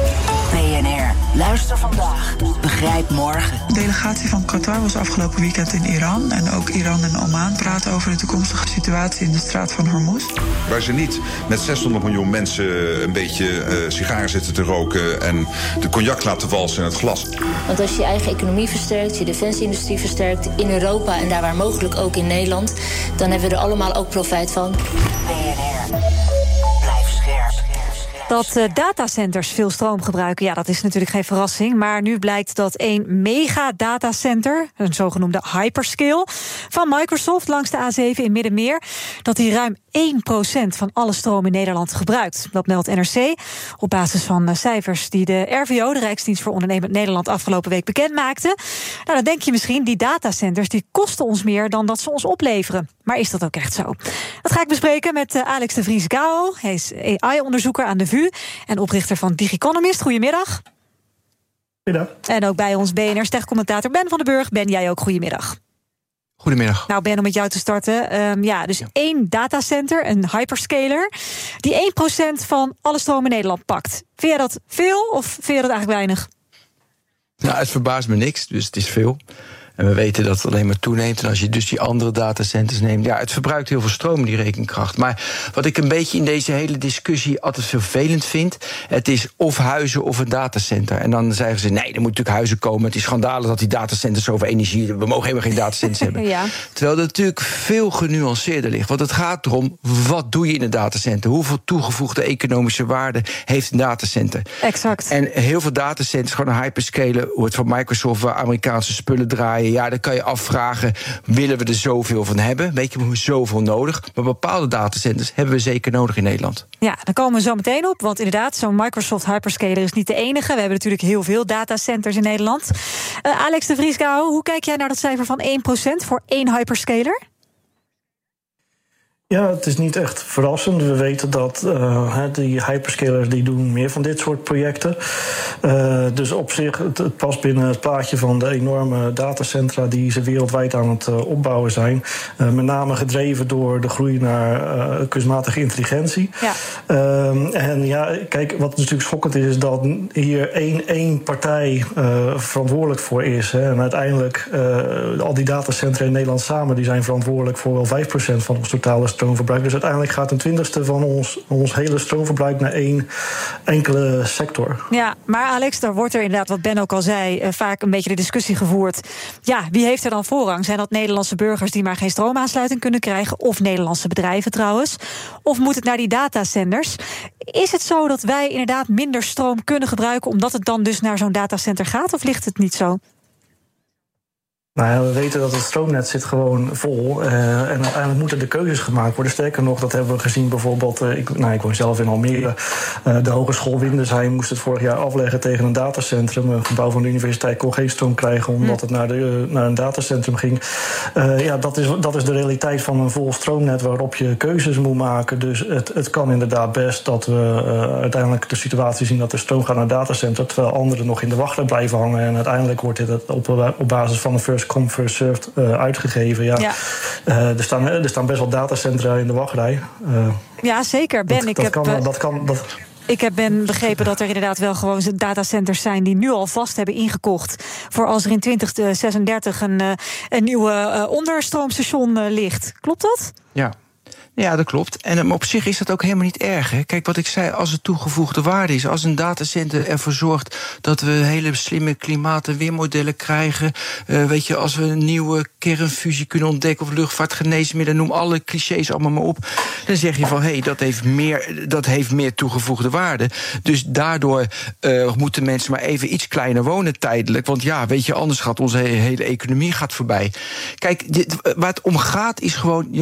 S13: B N R. Luister vandaag. Begrijp morgen.
S8: De delegatie van Qatar was afgelopen weekend in Iran. En ook Iran en Oman praten over de toekomstige situatie in de straat van Hormuz.
S9: Waar ze niet met zeshonderd miljoen mensen een beetje uh, sigaren zitten te roken en de cognac laten walsen in het glas.
S10: Want als je je eigen economie versterkt, je defensieindustrie versterkt in Europa en daar waar mogelijk ook in Nederland, dan hebben we er allemaal ook profijt van.
S13: B N R. Blijf scherp.
S3: Dat uh, datacenters veel stroom gebruiken, ja, dat is natuurlijk geen verrassing. Maar nu blijkt dat één megadatacenter, een zogenoemde hyperscale, van Microsoft langs de A zeven in Middenmeer, dat die ruim één procent van alle stroom in Nederland gebruikt. Dat meldt N R C op basis van uh, cijfers die de R V O, de Rijksdienst voor Ondernemend Nederland, afgelopen week bekend maakte. Nou, dan denk je misschien, die datacenters die kosten ons meer dan dat ze ons opleveren. Maar is dat ook echt zo? Dat ga ik bespreken met uh, Alex de Vries-Gao. Hij is A I-onderzoeker aan de V U en oprichter van Digiconomist. Goedemiddag.
S11: Goedemiddag.
S3: En ook bij ons B N R-stercommentator Ben van den Burg. Ben, jij ook goedemiddag.
S11: Goedemiddag.
S3: Nou, Ben, om met jou te starten. Um, ja, dus ja. één datacenter, een hyperscaler, die één procent van alle stroom in Nederland pakt. Vind jij dat veel of vind je dat eigenlijk weinig?
S11: Nou, het verbaast me niks, dus het is veel. En we weten dat het alleen maar toeneemt. En als je dus die andere datacenters neemt, ja, het verbruikt heel veel stroom, die rekenkracht. Maar wat ik een beetje in deze hele discussie altijd vervelend vind, het is of huizen of een datacenter. En dan zeggen ze, nee, er moet natuurlijk huizen komen. Het is schandalig dat die datacenters zoveel energie, we mogen helemaal geen datacenters hebben.
S3: Ja.
S11: Terwijl het natuurlijk veel genuanceerder ligt. Want het gaat erom, wat doe je in een datacenter? Hoeveel toegevoegde economische waarde heeft een datacenter?
S3: Exact.
S11: En heel veel datacenters, gewoon een hyperscaler, wordt van Microsoft, waar Amerikaanse spullen draaien. Ja, dan kan je afvragen, willen we er zoveel van hebben? Weet je, we hebben zoveel nodig. Maar bepaalde datacenters hebben we zeker nodig in Nederland.
S3: Ja, daar komen we zo meteen op. Want inderdaad, zo'n Microsoft hyperscaler is niet de enige. We hebben natuurlijk heel veel datacenters in Nederland. Uh, Alex de Vries-Gao, hoe kijk jij naar dat cijfer van één procent voor één hyperscaler?
S11: Ja, het is niet echt verrassend. We weten dat uh, die hyperscalers die doen meer van dit soort projecten. Uh, dus op zich, het, het past binnen het plaatje van de enorme datacentra die ze wereldwijd aan het uh, opbouwen zijn. Uh, met name gedreven door de groei naar uh, kunstmatige intelligentie. Ja. Uh, en ja, kijk, wat natuurlijk schokkend is, is dat hier één, één partij uh, verantwoordelijk voor is. Hè. En uiteindelijk, uh, al die datacentra in Nederland samen, die zijn verantwoordelijk voor wel vijf procent van ons totale stroomverbruik. Dus uiteindelijk gaat een twintigste van ons, ons hele stroomverbruik naar één enkele sector.
S3: Ja, maar Alex, daar wordt er inderdaad, wat Ben ook al zei, uh, vaak een beetje de discussie gevoerd. Ja, wie heeft er dan voorrang? Zijn dat Nederlandse burgers die maar geen stroomaansluiting kunnen krijgen? Of Nederlandse bedrijven trouwens? Of moet het naar die datacenters? Is het zo dat wij inderdaad minder stroom kunnen gebruiken omdat het dan dus naar zo'n datacenter gaat? Of ligt het niet zo?
S11: Nou ja, we weten dat het stroomnet zit gewoon vol. Uh, en uiteindelijk moeten de keuzes gemaakt worden. Sterker nog, dat hebben we gezien bijvoorbeeld. Uh, ik, nou, ik woon zelf in Almere. Uh, de Hogeschool Windesheim moest het vorig jaar afleggen tegen een datacentrum. Een gebouw van de universiteit kon geen stroom krijgen omdat het naar, de, uh, naar een datacentrum ging. Uh, ja, dat is, dat is de realiteit van een vol stroomnet waarop je keuzes moet maken. Dus het, het kan inderdaad best dat we uh, uiteindelijk de situatie zien dat de stroom gaat naar een datacenter, terwijl anderen nog in de wachtrij blijven hangen. En uiteindelijk wordt dit op, op basis van een first come, first served uh, uitgegeven. Ja. Ja. Uh, er, staan, er staan best wel datacentra in de wachtrij. Uh,
S3: ja, zeker. Ben,
S11: dat,
S3: ik
S11: dat
S3: heb...
S11: Kan, dat kan, dat...
S3: Ik heb ben begrepen dat er inderdaad wel gewoon datacenters zijn die nu al vast hebben ingekocht voor als er in twintig zesendertig een, een nieuwe uh, onderstroomstation uh, ligt. Klopt dat?
S11: Ja. Ja, dat klopt. En um, op zich is dat ook helemaal niet erg. Hè. Kijk, wat ik zei, als het toegevoegde waarde is, als een datacenter ervoor zorgt dat we hele slimme klimaat- en weermodellen krijgen, uh, weet je, als we een nieuwe kernfusie kunnen ontdekken of luchtvaartgeneesmiddelen, noem alle clichés allemaal maar op, dan zeg je van, hé, hey, dat heeft meer, dat heeft meer toegevoegde waarde. Dus daardoor uh, moeten mensen maar even iets kleiner wonen tijdelijk, want ja, weet je, anders gaat onze hele economie gaat voorbij. Kijk, dit, waar het om gaat is gewoon, je moet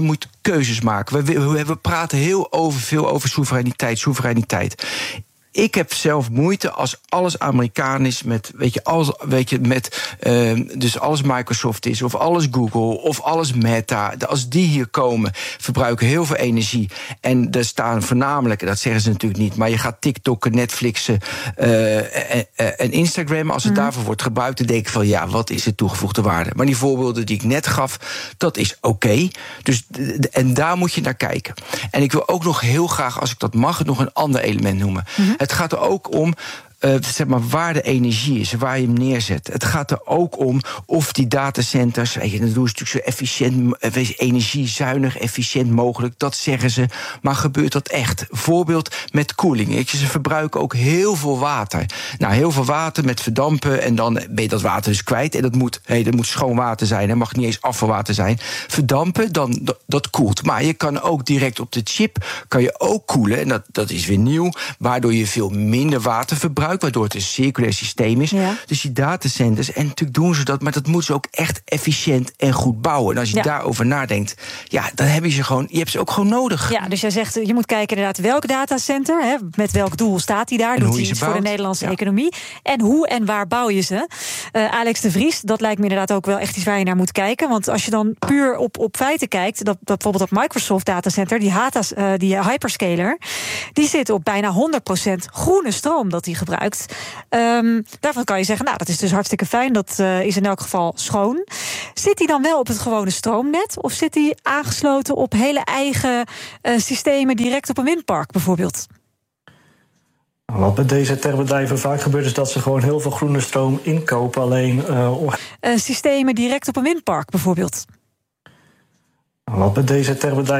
S12: keuzes maken. We, we, we praten heel over, veel over soevereiniteit, soevereiniteit. Ik heb zelf moeite als alles Amerikaan is met, weet je, alles, weet je, met, uh, dus alles Microsoft is, of alles Google, of alles Meta. Als die hier komen, verbruiken heel veel energie. En er staan voornamelijk, dat zeggen ze natuurlijk niet, maar je gaat TikTokken, Netflixen uh, en, en Instagram. Als het mm. daarvoor wordt gebruikt, dan denk ik van ja, wat is de toegevoegde waarde? Maar die voorbeelden die ik net gaf, dat is oké. Okay. Dus, en daar moet je naar kijken. En ik wil ook nog heel graag, als ik dat mag, nog een ander element noemen. Mm-hmm. Het gaat er ook om Uh, zeg maar waar de energie is, waar je hem neerzet. Het gaat er ook om of die datacenters, weet je, dat doen ze natuurlijk zo efficiënt, energiezuinig, efficiënt mogelijk. Dat zeggen ze. Maar gebeurt dat echt? Voorbeeld met koeling. Weet je, ze verbruiken ook heel veel water. Nou, heel veel water met verdampen en dan ben je dat water dus kwijt. En dat moet, hey, dat moet schoon water zijn. Het mag niet eens afvalwater zijn. Verdampen, dan dat, dat koelt. Maar je kan ook direct op de chip kan je ook koelen. En dat, dat is weer nieuw, waardoor je veel minder water verbruikt, waardoor het een circulair systeem is. Ja. Dus die datacenters, en natuurlijk doen ze dat, maar dat moeten ze ook echt efficiënt en goed bouwen. En als je ja. daarover nadenkt, ja, dan heb je ze gewoon, je hebt ze ook gewoon nodig.
S3: Ja, dus jij zegt, je moet kijken inderdaad welk datacenter, hè, met welk doel staat die daar, en doet hij iets voor de Nederlandse ja. economie, en hoe en waar bouw je ze. Uh, Alex de Vries, dat lijkt me inderdaad ook wel echt iets waar je naar moet kijken, want als je dan puur op, op feiten kijkt, dat, dat bijvoorbeeld dat Microsoft datacenter, die, Hatas, uh, die hyperscaler, die zit op bijna honderd procent groene stroom dat die gebruikt. Um, daarvan kan je zeggen, nou, dat is dus hartstikke fijn. Dat uh, is in elk geval schoon. Zit hij dan wel op het gewone stroomnet? Of zit hij aangesloten op hele eigen uh, systemen direct op een windpark bijvoorbeeld?
S11: Wat bij deze bedrijven vaak gebeurt is dat ze gewoon heel veel groene stroom inkopen. Alleen uh,
S3: uh, systemen direct op een windpark bijvoorbeeld.
S11: Wat bij deze bedrijven